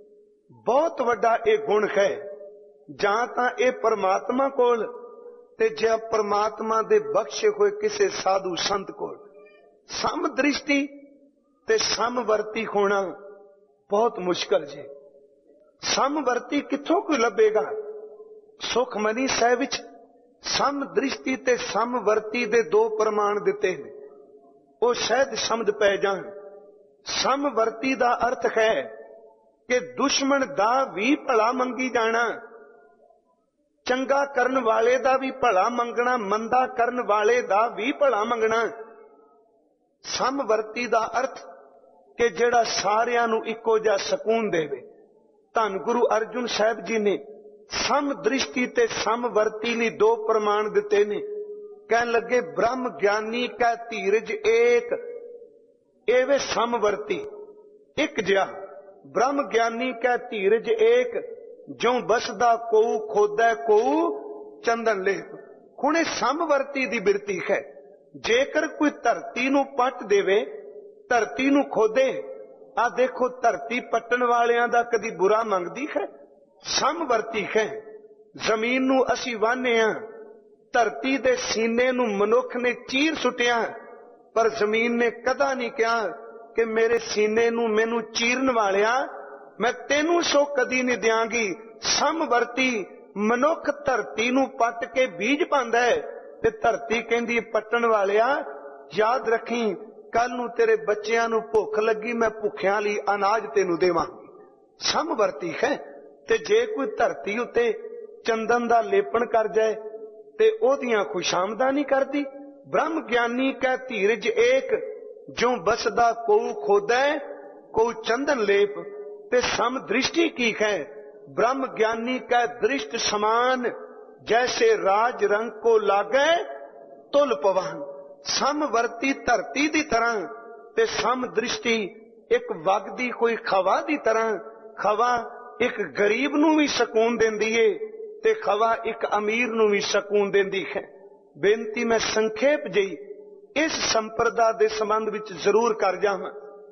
ਬਹੁਤ ਵੱਡਾ ਇਹ ਗੁਣ ਹੈ। ਜਾਂ ਤਾਂ ਇਹ ਪਰਮਾਤਮਾ ਕੋਲ ਤੇ ਜਾਂ ਪਰਮਾਤਮਾ ਦੇ ਬਖਸ਼ੇ ਹੋਏ ਕਿਸੇ ਸਾਧੂ ਸੰਤ ਕੋਲ। ਸਮ ਦ੍ਰਿਸ਼ਟੀ ਤੇ ਸਮਵਰਤੀ ਹੋਣਾ ਬਹੁਤ ਮੁਸ਼ਕਲ ਜੇ। ਸਮਵਰਤੀ ਕਿੱਥੋਂ ਕੋਈ ਲੱਭੇਗਾ? ਸੁਖਮਨੀ ਸਾਹਿਬ ਵਿੱਚ ਸਮ ਦ੍ਰਿਸ਼ਟੀ ਤੇ ਸਮਵਰਤੀ ਦੇ ਦੋ ਪ੍ਰਮਾਣ ਦਿੱਤੇ ਨੇ, ਉਹ ਸ਼ਾਇਦ ਸਮਝ ਪੈ ਜਾਣ। ਸਮਵਰਤੀ ਦਾ ਅਰਥ ਹੈ ਕਿ ਦੁਸ਼ਮਣ ਦਾ ਵੀ ਭਲਾ ਮੰਗੀ ਜਾਣਾ, ਚੰਗਾ ਕਰਨ ਵਾਲੇ ਦਾ ਵੀ ਭਲਾ ਮੰਗਣਾ, ਮੰਦਾ ਕਰਨ ਵਾਲੇ ਦਾ ਵੀ ਭਲਾ ਮੰਗਣਾ। ਸਮਵਰਤੀ ਦਾ ਅਰਥ ਕਿ ਜਿਹੜਾ ਸਾਰਿਆਂ ਨੂੰ ਇੱਕੋ ਜਿਹਾ ਸਕੂਨ ਦੇਵੇ। ਧੰਨ ਗੁਰੂ ਅਰਜੁਨ ਸਾਹਿਬ ਜੀ ਨੇ ਸਮ ਦ੍ਰਿਸ਼ਟੀ ਤੇ ਸਮਵਰਤੀ ਲਈ ਦੋ ਪ੍ਰਮਾਣ ਦਿੱਤੇ ਨੇ। ਕਹਿਣ ਲੱਗੇ ਬ੍ਰਹਮ ਗਿਆਨੀ ਕੈ ਧੀਰਜ ਏਕ, ਐਵੇਂ ਸਮਵਰਤੀ ਇੱਕ ਜਿਹਾ। ਬ੍ਰਹਮ ਗਿਆਨੀ ਕੈ ਧੀਰਜ ਏਕ, ਜਿਉ ਬਸਦਾ ਕੋਉ ਖੋਦੈ ਕੋਉ ਚੰਦਨ ਲੇਪ। ਹੁਣ ਇਹ ਸਮਵਰਤੀ ਦੀ ਬਿਰਤੀ ਹੈ। ਜੇਕਰ ਕੋਈ ਧਰਤੀ ਨੂੰ ਪੱਟ ਦੇਵੇ, ਧਰਤੀ ਨੂੰ ਖੋਦੇ आ देखो धरती पट्टन वालियां दा कदी बुरा मंगदी है? समवर्ती है। जमीन नू असी वाहने आ, धरती दे सीने नू मनुख ने चीर सुटिया, पर जमीन ने कदा नहीं कहा कि मेरे सीने नू मैनू चीरन वालिया मैं तेनू सो कदी नहीं दियांगी। समवर्ती मनुख धरती नू पट के बीज पांदा है ते धरती कहंदी पट्टन वालिया याद रखी कल नू तेरे बच्चियां नू भुख लगी मैं भुखियां लई अनाज तेनू देवांगी। समवर्ती है। ते जे कोई धरती उत्ते चंदन दा लेपन कर जाए ते ओदियां खुशामदा नहीं करदी। ब्रह्म ज्ञानी कै धीरज एक, जो बसदा कोऊ खोदै कोऊ चंदन लेप। ते सम दृष्टि की है, ब्रह्म ज्ञानी कै दृष्ट समान, जैसे राज रंग को लागै तुल पवन। समवर्ती धरती दी तरह ते सम दृष्टि एक वगदी कोई खवा दी तरह। खवा एक गरीब नू भी सकून देंदी है ते खवा एक अमीर नू भी सकून देंदी है। बेनती मैं संखेप जी इस संप्रदा दे संबंध विच जरूर कर जावां।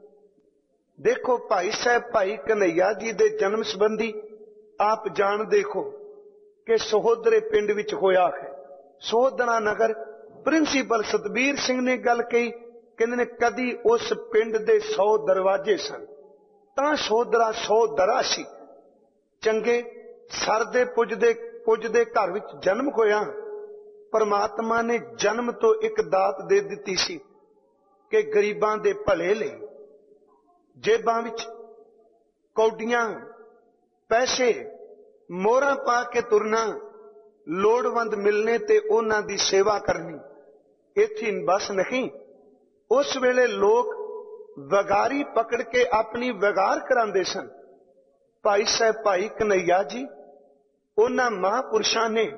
देखो भाई साहब भाई कन्हैया जी दे जन्म संबंधी आप जान देखो कि सहोदरे पिंड विच होया है। सहोदरा नगर प्रिंसीपल सतबीर सिंह ने गल कही, कहंदे ने कदी उस पिंड दे 100 दरवाजे सन तां सहोदरा 100 दरा सी। चंगे सरदे पुजदे घर विच जन्म होया। परमात्मा ने जन्म तो एक दात दे दिती सी कि गरीबां दे भले लई। जेबां विच कौडियां पैसे मोहरां पा के तुरना, लोड़वंद मिलने ते उन्हां दी सेवा करनी। इत्थे बस नहीं, उस वेले लोग वगारी पकड़ के अपनी वगार करांदे सन। भाई साहब भाई कन्हैया जी उन्हां महापुरुषां ने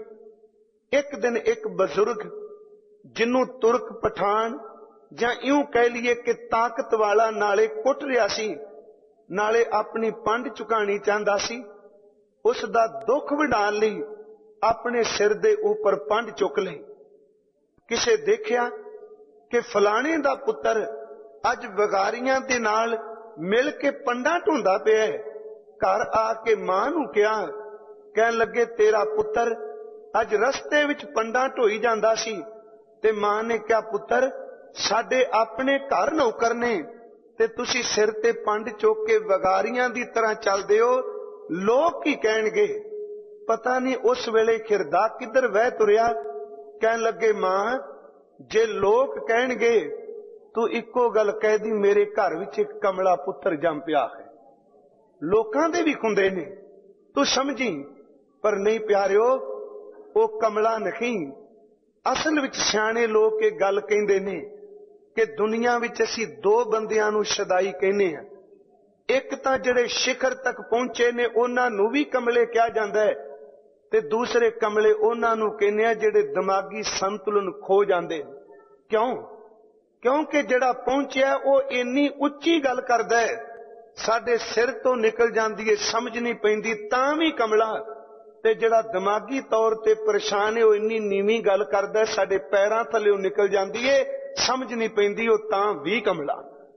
एक दिन एक बजुर्ग जिन्नू तुर्क पठान जां यूं कह लीए कि ताकत वाला नाले कुट रिहा सी नाले अपनी पंड चुकानी चाहता सी, उसका दुख वंडाण लई अपने सिर दे ऊपर पंड चुक लई। किसे देखिया कि फलाने दा पुत्र अज वगारियां दे नाल मिल के पंडा ढूंढा पिया है। घर आके मां नू कहा, कहन लगे तेरा पुत्र अज रस्ते विच पंडा ढोई जांदा सी। ते मां ने कहा पुत्र साडे अपने घर नौकर ने ते तुसी सिर ते पंड चुक के वगारियां दी तरह चलदे हो, लोग की कहणगे। पता नहीं उस वेले खिरदा किधर वह तुरिया। कहन लगे मां जे लोग कहणगे तू इक्को गल कह दी मेरे घर विच एक कमला पुत्र जम पिया है। लोकां दे भी खुंदे ने तू समझी, पर नहीं प्यारिओ वो कमला नहीं। असल विच सियाणे लोग ये गल कहंदे ने कि दुनिया विच असीं 2 बंदियां नू शदाई कहने आ। एक तां जिहड़े शिखर तक पहुंचे ने उन्हां नू भी कमले कहा जांदा है ते दूसरे कमले उन्हां नू कहने आ जिहड़े दिमागी संतुलन खो जांदे। क्यों? क्योंकि जिहड़ा पहुंचिया वो इन्नी उच्ची गल करदा है साडे सिर तो निकल जांदी है, समझ नहीं पैंदी तां भी कमला। ते जिहड़ा दिमागी तौर ते परेशान है वो इन्नी नीवीं गल करदा है साडे पैरां थल्ले निकल जांदी है, समझ नहीं पैंदी वो तां भी कमला।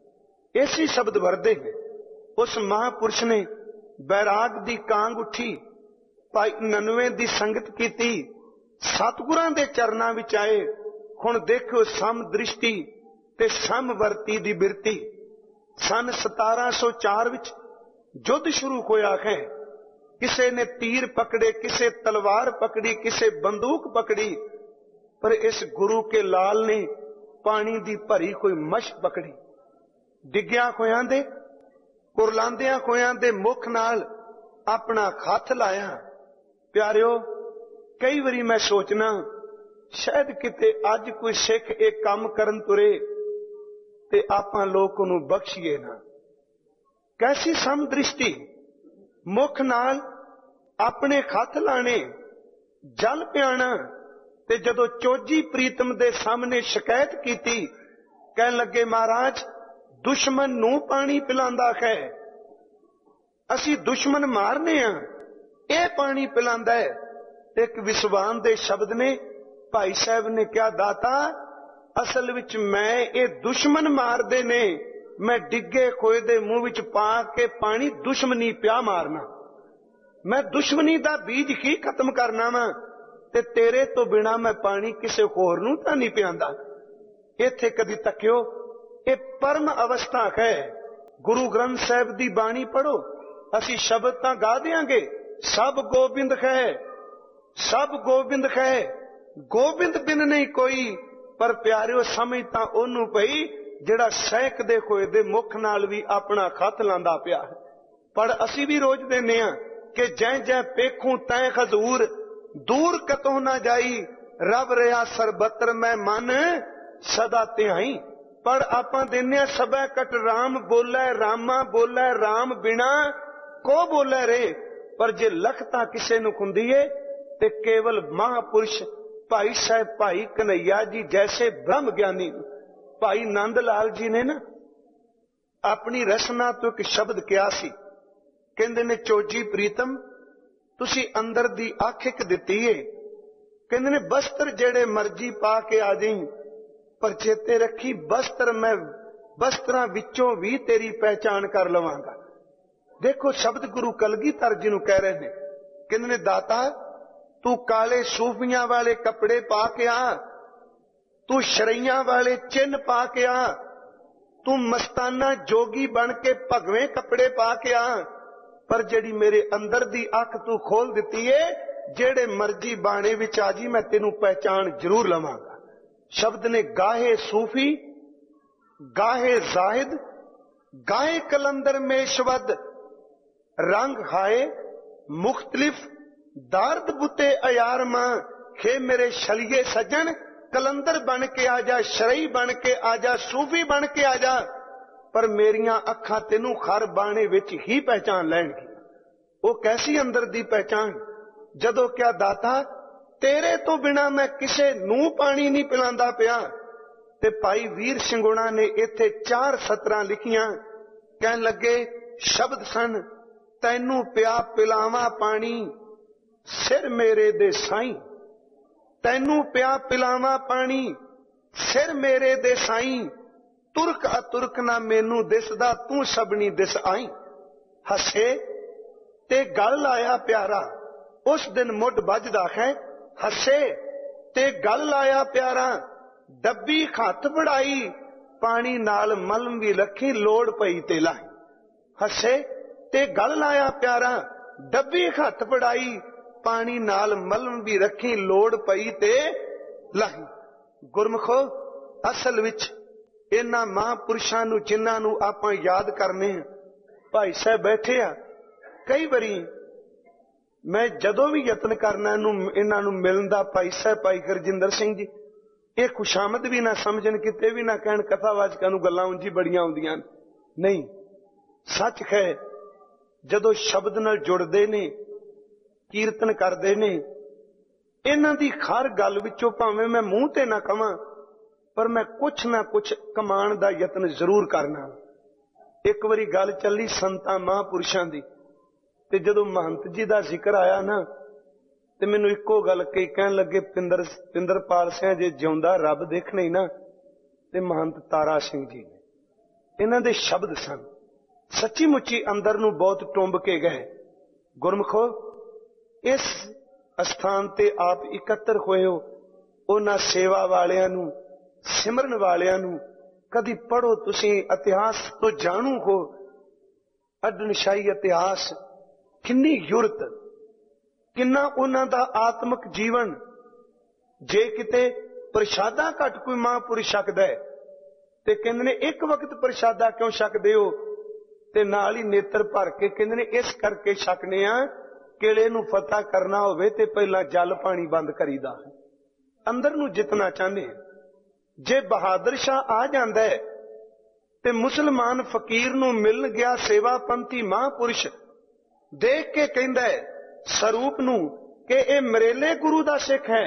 इसी शब्द वरदे ने। उस महापुरुष ने बैराग दी कांग उठी, भाई 99 दी संगत कीती, सतगुरां दे चरनां विच आए। हुण देखो सम दृष्टि ते समवर्ती दी बिरती। सन 1704 विच युद्ध शुरू होया है। किसे ने तीर पकड़े, किसे तलवार पकड़ी, किसे बंदूक पकड़ी, पर इस गुरु के लाल ने पानी दी भरी कोई मश पकड़ी। डिग्या होयां दे कुरलांदियां होयां दे मुख नाल अपना हथ लाया। प्यारिओ कई बारी मैं सोचना शायद किते अज कोई सिख एक काम करन तुरे ते आपां लोक उहनूं बख्शीए ना। कैसी सम दृष्टि, मुख नाल अपने हथ लाने, जल पियाना। ते जदों चोजी प्रीतम दे सामने शिकायत कीती, कहन लगे महाराज दुश्मन नूं पानी पिलांदा है, असी दुश्मन मारने आ, यह पानी पिलांदा है। एक विद्वान दे शब्द ने, भाई साहब ने कहा दाता असल विच मैं ये दुश्मन मारदे ने मैं डिगे खोए दे मुंह विच पा के पानी दुश्मनी प्या मारना। मैं दुश्मनी दा बीज ही खत्म करना वा ते तेरे तो बिना मैं पानी किसे होर नूं तां नहीं पियांदा। इत्थे कदी तक्यो, ये परम अवस्था है। गुरु ग्रंथ साहिब दी बाणी पढ़ो, असी शब्द तां गा देंगे, सब गोबिंद है, सब गोबिंद है, गोबिंद बिन नहीं कोई। पर प्यारिओ समझ तां ओनू पई जिहड़ा सहकदे होए दे मुख नाल भी अपना खत लांदा पिया है। पर असी भी रोज देने आ कि जै जै पेखूं तै हजूर, दूर कतों ना जाई, रब रहा सरबत्र मैं मन सदा त्याई। पर आपां देने सबै कट राम बोलै, रामा बोलै, राम बिना को बोलै रे। पर जे लखता किसे नूं खुंदी है ते केवल महापुरुष भाई साहब भाई कन्हैया जी जैसे ब्रह्म ज्ञानी भाई नंद लाल जी ने ना अपनी रसना तो एक शब्द किया सी, कहंदे ने चोजी प्रीतम तुसी अंदर दी अख एक दिती है, कहंदे ने बस्तर जेड़े मर्जी पा के आ जाई, पर चेते रखी बस्तर मैं बस्तरां विचों भी तेरी पहचान कर लवांगा। देखो शब्द गुरु कलगीधर जी नूं कह रहे ने, कहंदे ने दाता तू काले सूफियां वाले कपड़े पा के आ, तू शरैयां वाले चिन्ह पा के आ, तू मस्ताना जोगी बन के भगवे कपड़े पा के आ, पर जेड़ी मेरे अंदर दी अख तू खोल दिती है, जेड़े मर्जी बाणे विच आ जी मैं तेनू पहचान जरूर लवांगा। शब्द ने गाहे सूफी, गाहे जाहिद, गाहे कलंदर में शवद, रंग हाए मुख्तलिफ दार्द बुते अयार मां, खे मेरे शलिए सजन कलंदर बन के आ जा, शरई बन के आ जा, सूफी बन के आ जा, पर मेरियां अखां तेनू खर बाणे विच ही पहचान लैणगी। वो कैसी अंदर दी पहचान, जदों क्या दाता तेरे तो बिना मैं किसे नूं पानी नहीं पिलांदा पिया। ते भाई वीर सिंगुणा ने इत्थे 4 सतरां लिखियां, कहन लगे शब्द सन तैनू पिया पिलावा पानी सिर मेरे दे साईं, तैनू पिया पिलावा पानी सिर मेरे दे साईं, तुरक अतुरक ना मैनू दिसदा तू सबनी दिस आई। हसे ते गल लाया प्यारा उस दिन मुड बजदा है, हसे ते गल लाया प्यारा डब्बी हथ बढ़ाई, पानी नाल मलम भी रखी लोड़ पई ते लाई। हसे ते गल लाया प्यारा डब्बी हथ बढ़ाई, पानी नाल मलम भी रखी लोड़ पई ते लाई। गुरमुखो असल विच इन्हां महापुरुषां नूं जिन्हां नूं आपां याद करने भाई साहब बैठे आ, कई बारी मैं जदों भी यतन करना इन्हां नूं मिलण दा, भाई साहब भाई गुरजिंदर सिंह जी ये खुशामद भी ना समझन, किते भी ना कहण कथावाचकां नूं गल्लां उंजी बड़ियां आउंदियां नहीं। सच है जदों शब्द नाल जुड़दे ने, कीर्तन करदे ने, इन्हां दी हर गल विचों भावें मैं मूंह ते ना कहां पर मैं कुछ ना कुछ कमाण दा यतन जरूर करना। एक बारी गल चली संतां महापुरुषां दी, ते जदों महंत जी दा जिक्र आया ना ते मैनू इक्को गल कही, कहण लगे पिंदरपाल सिंह जे जिउंदा रब देखणे ना ते महंत तारा सिंह जी ने। इन्हां दे शब्द सन सच्ची मुच्ची अंदर नूं बहुत टुंब के गए। गुरमुखो इस अस्थान ते आप इकत्तर होए हो, उन्हां सेवा वालियां नूं सिमरन वालियां नूं कदी पढ़ो, तुसीं इतिहास तो जाणू हो। अडनशाही इतिहास किन्नी युरत, किन्ना उन्हां दा आत्मक जीवन। जे किते प्रशादा घट कोई महापुरुष छकदा है ते कहंदे ने एक वक्त प्रशादा क्यों छकदे हो, ते नाल ही नेत्र भर के कहंदे ने इस करके छकने आ किले नूं फतह करना होवे ते पहला जल पानी बंद करीदा है, अंदर नूं जितना चाहते। जे बहादुर शाह आ जांदा है ते मुसलमान फकीर नूं मिलन गया सेवापंथी महापुरुष देख के कहंदा है स्वरूप नूं कि ये मरेले गुरु दा सिख है,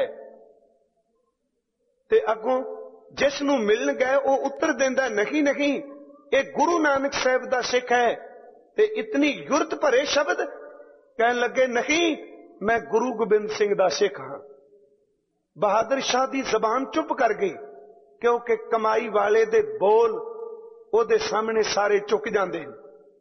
ते अगों जिस नूं मिलन गए वो उत्तर देंदा नहीं नहीं ये गुरु नानक साहब दा सिख है। ते इतनी युरत भरे शब्द कहन लगे नहीं मैं गुरु गोबिंद सिंह दा सिख हां। बहादुर शाह दी जबान चुप कर गई क्योंकि कमाई वाले दे बोल ਉਹਦੇ ਸਾਹਮਣੇ ਸਾਰੇ ਝੁਕ ਜਾਂਦੇ ਨੇ।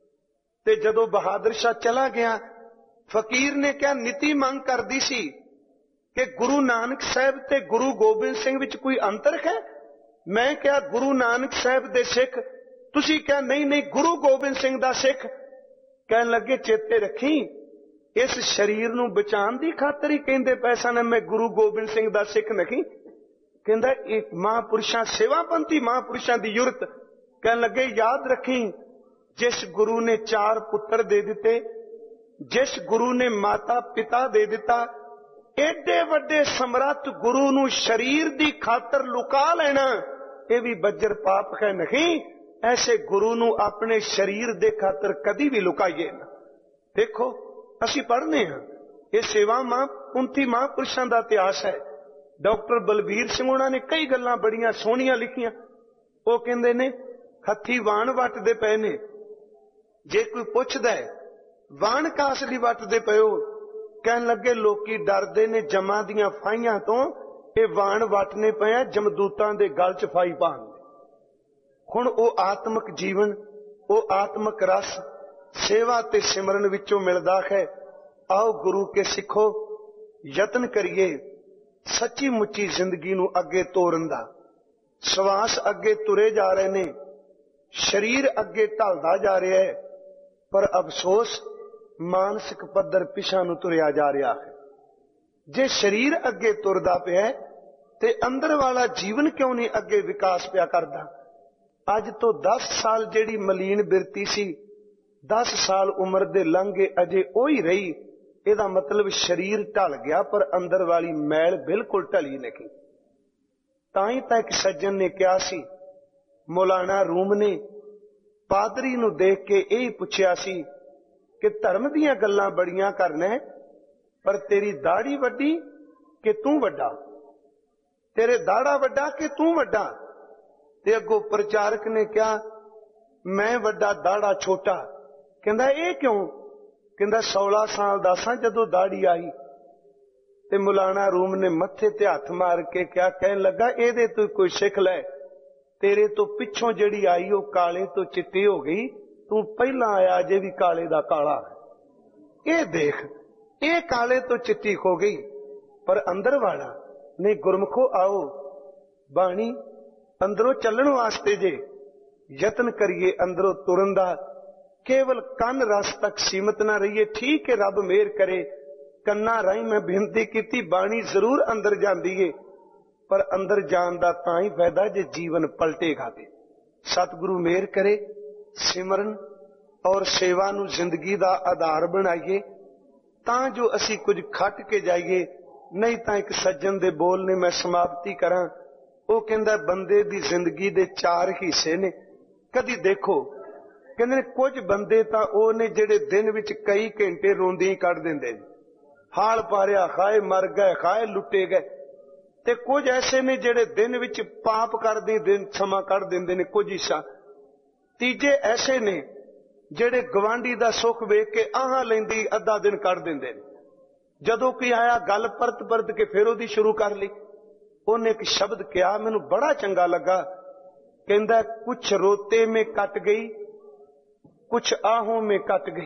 ਤੇ ਜਦੋਂ ਬਹਾਦਰ ਸ਼ਾਹ ਚਲਾ ਗਿਆ, ਫਕੀਰ ਨੇ ਕਿਹਾ ਨੀਤੀ ਮੰਗ ਕਰਦੀ ਸੀ ਕਿ ਗੁਰੂ ਨਾਨਕ ਸਾਹਿਬ ਤੇ ਗੁਰੂ ਗੋਬਿੰਦ ਸਿੰਘ ਵਿੱਚ ਕੋਈ ਅੰਤਰ ਹੈ? ਮੈਂ ਕਿਹਾ ਗੁਰੂ ਨਾਨਕ ਸਾਹਿਬ ਦੇ ਸਿੱਖ, ਤੁਸੀਂ ਕਿਹਾ ਨਹੀਂ ਨਹੀਂ ਗੁਰੂ ਗੋਬਿੰਦ ਸਿੰਘ ਦਾ ਸਿੱਖ। ਕਹਿਣ ਲੱਗੇ ਚੇਤੇ ਰੱਖੀ, ਇਸ ਸਰੀਰ ਨੂੰ ਬਚਾਉਣ ਦੀ ਖਾਤਰ ਹੀ ਕਹਿੰਦੇ ਪੈਸਾ ਨਾ ਮੈਂ ਗੁਰੂ ਗੋਬਿੰਦ ਸਿੰਘ ਦਾ ਸਿੱਖ ਨਹੀਂ। ਕਹਿੰਦਾ ਇਹ ਮਹਾਂਪੁਰਸ਼ਾਂ, ਸੇਵਾਪੰਥੀ ਮਹਾਂਪੁਰਸ਼ਾਂ ਦੀ ਯੁਰਤ। ਕਹਿਣ ਲੱਗੇ ਯਾਦ ਰੱਖੀ, ਜਿਸ ਗੁਰੂ ਨੇ 4 ਪੁੱਤਰ ਦੇ ਦਿੱਤੇ, ਜਿਸ ਗੁਰੂ ਨੇ ਮਾਤਾ ਪਿਤਾ ਦੇ ਦਿੱਤਾ, ਏਡੇ ਵੱਡੇ ਸਮਰੱਥ ਗੁਰੂ ਨੂੰ ਸਰੀਰ ਦੀ ਖਾਤਰ ਲੁਕਾ ਲੈਣਾ, ਇਹ ਵੀ ਬੱਜਰ ਪਾਪ ਹੈ ਨਹੀਂ। ਐਸੇ ਗੁਰੂ ਨੂੰ ਆਪਣੇ ਸਰੀਰ ਦੇ ਖਾਤਰ ਕਦੀ ਵੀ ਲੁਕਾਈਏ ਨਾ। ਦੇਖੋ ਅਸੀਂ ਪੜ੍ਹਨੇ ਹਾਂ, ਇਹ ਸੇਵਾ ਮਹਾਂਪੁਰਖੀ ਮਹਾਂਪੁਰਸ਼ਾਂ ਦਾ ਇਤਿਹਾਸ ਹੈ। ਡਾਕਟਰ ਬਲਬੀਰ ਸਿੰਘ ਉਹਨਾਂ ਨੇ ਕਈ ਗੱਲਾਂ ਬੜੀਆਂ ਸੋਹਣੀਆਂ ਲਿਖੀਆਂ। ਉਹ ਕਹਿੰਦੇ ਨੇ ਹੱਥੀ ਵਾਣ ਵੱਟਦੇ ਪਏ ਨੇ, ਜੇ ਕੋਈ ਪੁੱਛਦਾ ਹੈ ਵਾਣ ਕਾਸ ਲਈ ਵੱਟਦੇ ਪਇਓ, ਕਹਿਣ ਲੱਗੇ ਲੋਕੀ ਡਰਦੇ ਨੇ ਜਮਾਂ ਦੀਆਂ ਫਾਈਆਂ ਤੋਂ, ਇਹ ਵਾਣ ਵੱਟਨੇ ਪਏ ਆ ਜਮਦੂਤਾਂ ਦੇ ਗਲ 'ਚ ਫਾਈ ਪਾਉਣ। ਹੁਣ ਉਹ ਆਤਮਿਕ ਜੀਵਨ, ਉਹ ਆਤਮਿਕ ਰਸ ਸੇਵਾ ਤੇ ਸਿਮਰਨ ਵਿੱਚੋਂ ਮਿਲਦਾ ਹੈ। ਆਓ ਗੁਰੂ ਕੇ ਸਿੱਖੋ, ਯਤਨ ਕਰੀਏ ਸੱਚੀ ਮੁੱਚੀ ਜ਼ਿੰਦਗੀ ਨੂੰ ਅੱਗੇ ਤੋਰਨ ਦਾ। ਸਵਾਸ ਅੱਗੇ ਤੁਰੇ ਜਾ ਰਹੇ ਨੇ, ਸਰੀਰ ਅੱਗੇ ਢਲਦਾ ਜਾ ਰਿਹਾ ਹੈ, ਪਰ ਅਫਸੋਸ ਮਾਨਸਿਕ ਪੱਧਰ ਪਿਛਾਂ ਨੂੰ ਤੁਰਿਆ ਜਾ ਰਿਹਾ ਹੈ। ਜੇ ਸਰੀਰ ਅੱਗੇ ਤੁਰਦਾ ਪਿਆ ਤੇ ਅੰਦਰ ਵਾਲਾ ਜੀਵਨ ਕਿਉਂ ਨਹੀਂ ਅੱਗੇ ਵਿਕਾਸ ਪਿਆ ਕਰਦਾ? ਅੱਜ ਤੋਂ 10 ਸਾਲ ਜਿਹੜੀ ਮਲੀਨ ਬਿਰਤੀ ਸੀ, 10 ਸਾਲ ਉਮਰ ਦੇ ਲੰਘੇ ਅਜੇ ਉਹੀ ਰਹੀ। ਇਹਦਾ ਮਤਲਬ ਸਰੀਰ ਢਲ ਗਿਆ ਪਰ ਅੰਦਰ ਵਾਲੀ ਮੈਲ ਬਿਲਕੁਲ ਢਲੀ ਨਹੀਂ। ਤਾਂ ਹੀ ਤਾਂ ਇੱਕ ਸੱਜਣ ਨੇ ਕਿਹਾ ਸੀ, ਮੌਲਾਨਾ ਰੂਮ ਨੇ ਪਾਦਰੀ ਨੂੰ ਦੇਖ ਕੇ ਇਹ ਪੁੱਛਿਆ ਸੀ ਕਿ ਧਰਮ ਦੀਆਂ ਗੱਲਾਂ ਬੜੀਆਂ ਕਰਨਾ ਹੈ, ਪਰ ਤੇਰੀ ਦਾੜੀ ਵੱਡੀ ਕਿ ਤੂੰ ਵੱਡਾ? ਤੇਰੇ ਦਾੜਾ ਵੱਡਾ ਕਿ ਤੂੰ ਵੱਡਾ? ਤੇ ਅੱਗੋਂ ਪ੍ਰਚਾਰਕ ਨੇ ਕਿਹਾ ਮੈਂ ਵੱਡਾ ਦਾੜਾ ਛੋਟਾ। ਕਹਿੰਦਾ ਇਹ ਕਿਉਂ? ਕਹਿੰਦਾ 16 ਸਾਲ ਦਾ ਸਾਂ ਜਦੋਂ ਦਾੜੀ ਆਈ। ਤੇ ਮੌਲਾਨਾ ਰੂਮ ਨੇ ਮੱਥੇ ਤੇ ਹੱਥ ਮਾਰ ਕੇ ਕਿਹਾ, ਕਹਿਣ ਲੱਗਾ ਇਹਦੇ ਤੋਂ ਕੋਈ ਸਿੱਖ ਲੈ, ਤੇਰੇ ਤੋਂ ਪਿੱਛੋਂ ਜਿਹੜੀ ਆਈ ਉਹ ਕਾਲੇ ਤੋਂ ਚਿੱਟੀ ਹੋ ਗਈ, ਤੂੰ ਪਹਿਲਾਂ ਆਇਆ ਜੇ ਵੀ ਕਾਲੇ ਦਾ ਕਾਲਾ। ਇਹ ਦੇਖ, ਇਹ ਕਾਲੇ ਤੋਂ ਚਿੱਟੀ ਹੋ ਗਈ ਪਰ ਅੰਦਰ ਵਾਲਾ ਨਹੀਂ। ਗੁਰਮਖੋ ਆਓ, ਬਾਣੀ ਅੰਦਰੋਂ ਚੱਲਣ ਵਾਸਤੇ ਜੇ ਯਤਨ ਕਰੀਏ ਅੰਦਰੋਂ ਤੁਰਨ ਦਾ, ਕੇਵਲ ਕੰਨ ਰਸ ਤੱਕ ਸੀਮਤ ਨਾ ਰਹੀਏ। ਠੀਕ ਹੈ, ਰੱਬ ਮਿਹਰ ਕਰੇ, ਕੰਨਾਂ ਰਾਹੀਂ ਮੈਂ ਬੇਨਤੀ ਕੀਤੀ, ਬਾਣੀ ਜ਼ਰੂਰ ਅੰਦਰ ਜਾਂਦੀ ਏ, ਪਰ ਅੰਦਰ ਜਾਣ ਦਾ ਤਾਂ ਹੀ ਫਾਇਦਾ ਜੇ ਜੀਵਨ ਪਲਟੇਗਾ। ਤੇ ਸਤਿਗੁਰੂ ਮਿਹਰ ਕਰੇ, ਸਿਮਰਨ ਔਰ ਸੇਵਾ ਨੂੰ ਜ਼ਿੰਦਗੀ ਦਾ ਆਧਾਰ ਬਣਾਈਏ ਤਾਂ ਜੋ ਅਸੀਂ ਕੁਝ ਖੱਟ ਕੇ ਜਾਈਏ। ਨਹੀਂ ਤਾਂ ਇੱਕ ਸੱਜਣ ਦੇ ਬੋਲ ਨੇ ਮੈਂ ਸਮਾਪਤੀ ਕਰਾਂ। ਉਹ ਕਹਿੰਦਾ ਬੰਦੇ ਦੀ ਜ਼ਿੰਦਗੀ ਦੇ 4 ਹਿੱਸੇ ਨੇ। ਕਦੀ ਦੇਖੋ, ਕਹਿੰਦੇ ਨੇ ਕੁਝ ਬੰਦੇ ਤਾਂ ਉਹ ਨੇ ਜਿਹੜੇ ਦਿਨ ਵਿੱਚ ਕਈ ਘੰਟੇ ਰੋਂਦੇ ਹੀ ਕੱਢ ਦਿੰਦੇ ਨੇ, ਹਾਲ ਪਾਰਿਆ, ਖਾਏ ਮਰ ਗਏ, ਖਾਏ ਲੁੱਟੇ ਗਏ। ਤੇ ਕੁਝ ਐਸੇ ਨੇ ਜਿਹੜੇ ਦਿਨ ਵਿੱਚ ਪਾਪ ਕਰਦੇ ਦਿਨ ਸਮਾਂ ਕੱਢ ਦਿੰਦੇ ਨੇ ਕੁਝ ਹਿੱਸਾ। ਤੀਜੇ ਐਸੇ ਨੇ ਜਿਹੜੇ ਗਵਾਂਢੀ ਦਾ ਸੁੱਖ ਵੇਖ ਕੇ ਆਹਾਂ ਲੈਂਦੀ ਅੱਧਾ ਦਿਨ ਕੱਢ ਦਿੰਦੇ ਨੇ। ਜਦੋਂ ਕੋਈ ਆਇਆ ਗੱਲ ਪਰਤ ਕੇ ਫਿਰ ਉਹਦੀ ਸ਼ੁਰੂ ਕਰ ਲਈ। ਉਹਨੇ ਇੱਕ ਸ਼ਬਦ ਕਿਹਾ, ਮੈਨੂੰ ਬੜਾ ਚੰਗਾ ਲੱਗਾ। ਕਹਿੰਦਾ ਕੁਛ ਰੋਤੇ ਮੇਂ ਕੱਟ ਗਈ, कुछ आहों में कट गई,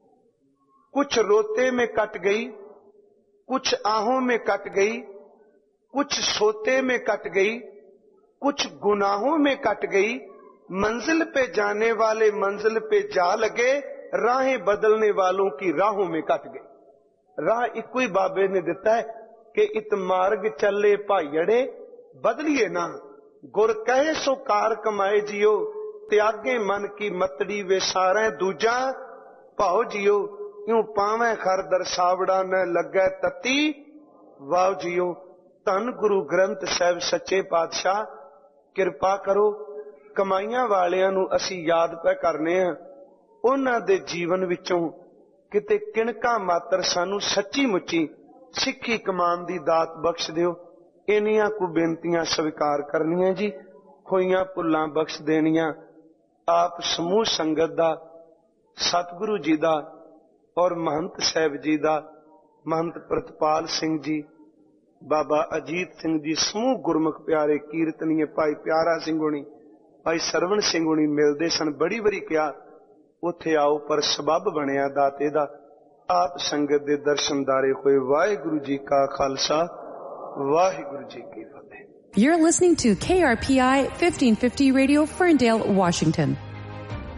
कुछ रोते में कट गई, कुछ आहों में कट गई, कुछ सोते में कट गई, कुछ गुनाहों में कट गई। मंजिल पे जाने वाले मंजिल पे जा लगे, राहें बदलने वालों की राहों में कट गई। राह इको ही बाबे ने दिता है कि इत मार्ग चले भाईड़े बदलिए ना, गुर कहे सो कार कमाए जियो, त्यागे मन की मतड़ी वे सारे दूजा भाओ जियो। यूं पावे खर दरसावड़ा न लगे तती वाओ जियो। धन गुरु ग्रंथ साहिब सच्चे पातशाह किरपा करो। कमाइयां वालियां नूं असीं याद पै करने आ, उन्हां दे जीवन विचों किते किणका मात्र सानू सच्ची मुच्ची सिक्खी कमान दी दात बख्श दिओ। इन्नियां को बेनतियां स्वीकार करनियां जी, होइयां भुल्लां बख्श देनियां। आप समूह संगत दा, सतगुरु जी दा और महंत साहब जी दा, महंत प्रतपाल सिंह जी, बाबा अजीत सिंह जी, समूह गुरमुख प्यारे कीर्तनीय भाई प्यारा सिंह होनी, ਭਾਈ ਸਰਵਣ ਸਿੰਘ ਹੁਣੀ ਮਿਲਦੇ ਸਨ, ਬੜੀ ਵਾਰੀ ਕਿਹਾ ਉੱਥੇ ਆਓ, ਪਰ ਸਬੱਬ ਬਣਿਆ ਦਾਤੇ ਦਾ। ਆਪ ਸੰਗਤ ਦੇ ਦਰਸ਼ਨਦਾਰੇ ਹੋਏ। ਵਾਹਿਗੁਰੂ ਜੀ ਕਾ ਖਾਲਸਾ, ਵਾਹਿਗੁਰੂ ਜੀ ਕੀ ਫਤਿਹ। You're listening to KRPI 1550 Radio, Ferndale, Washington.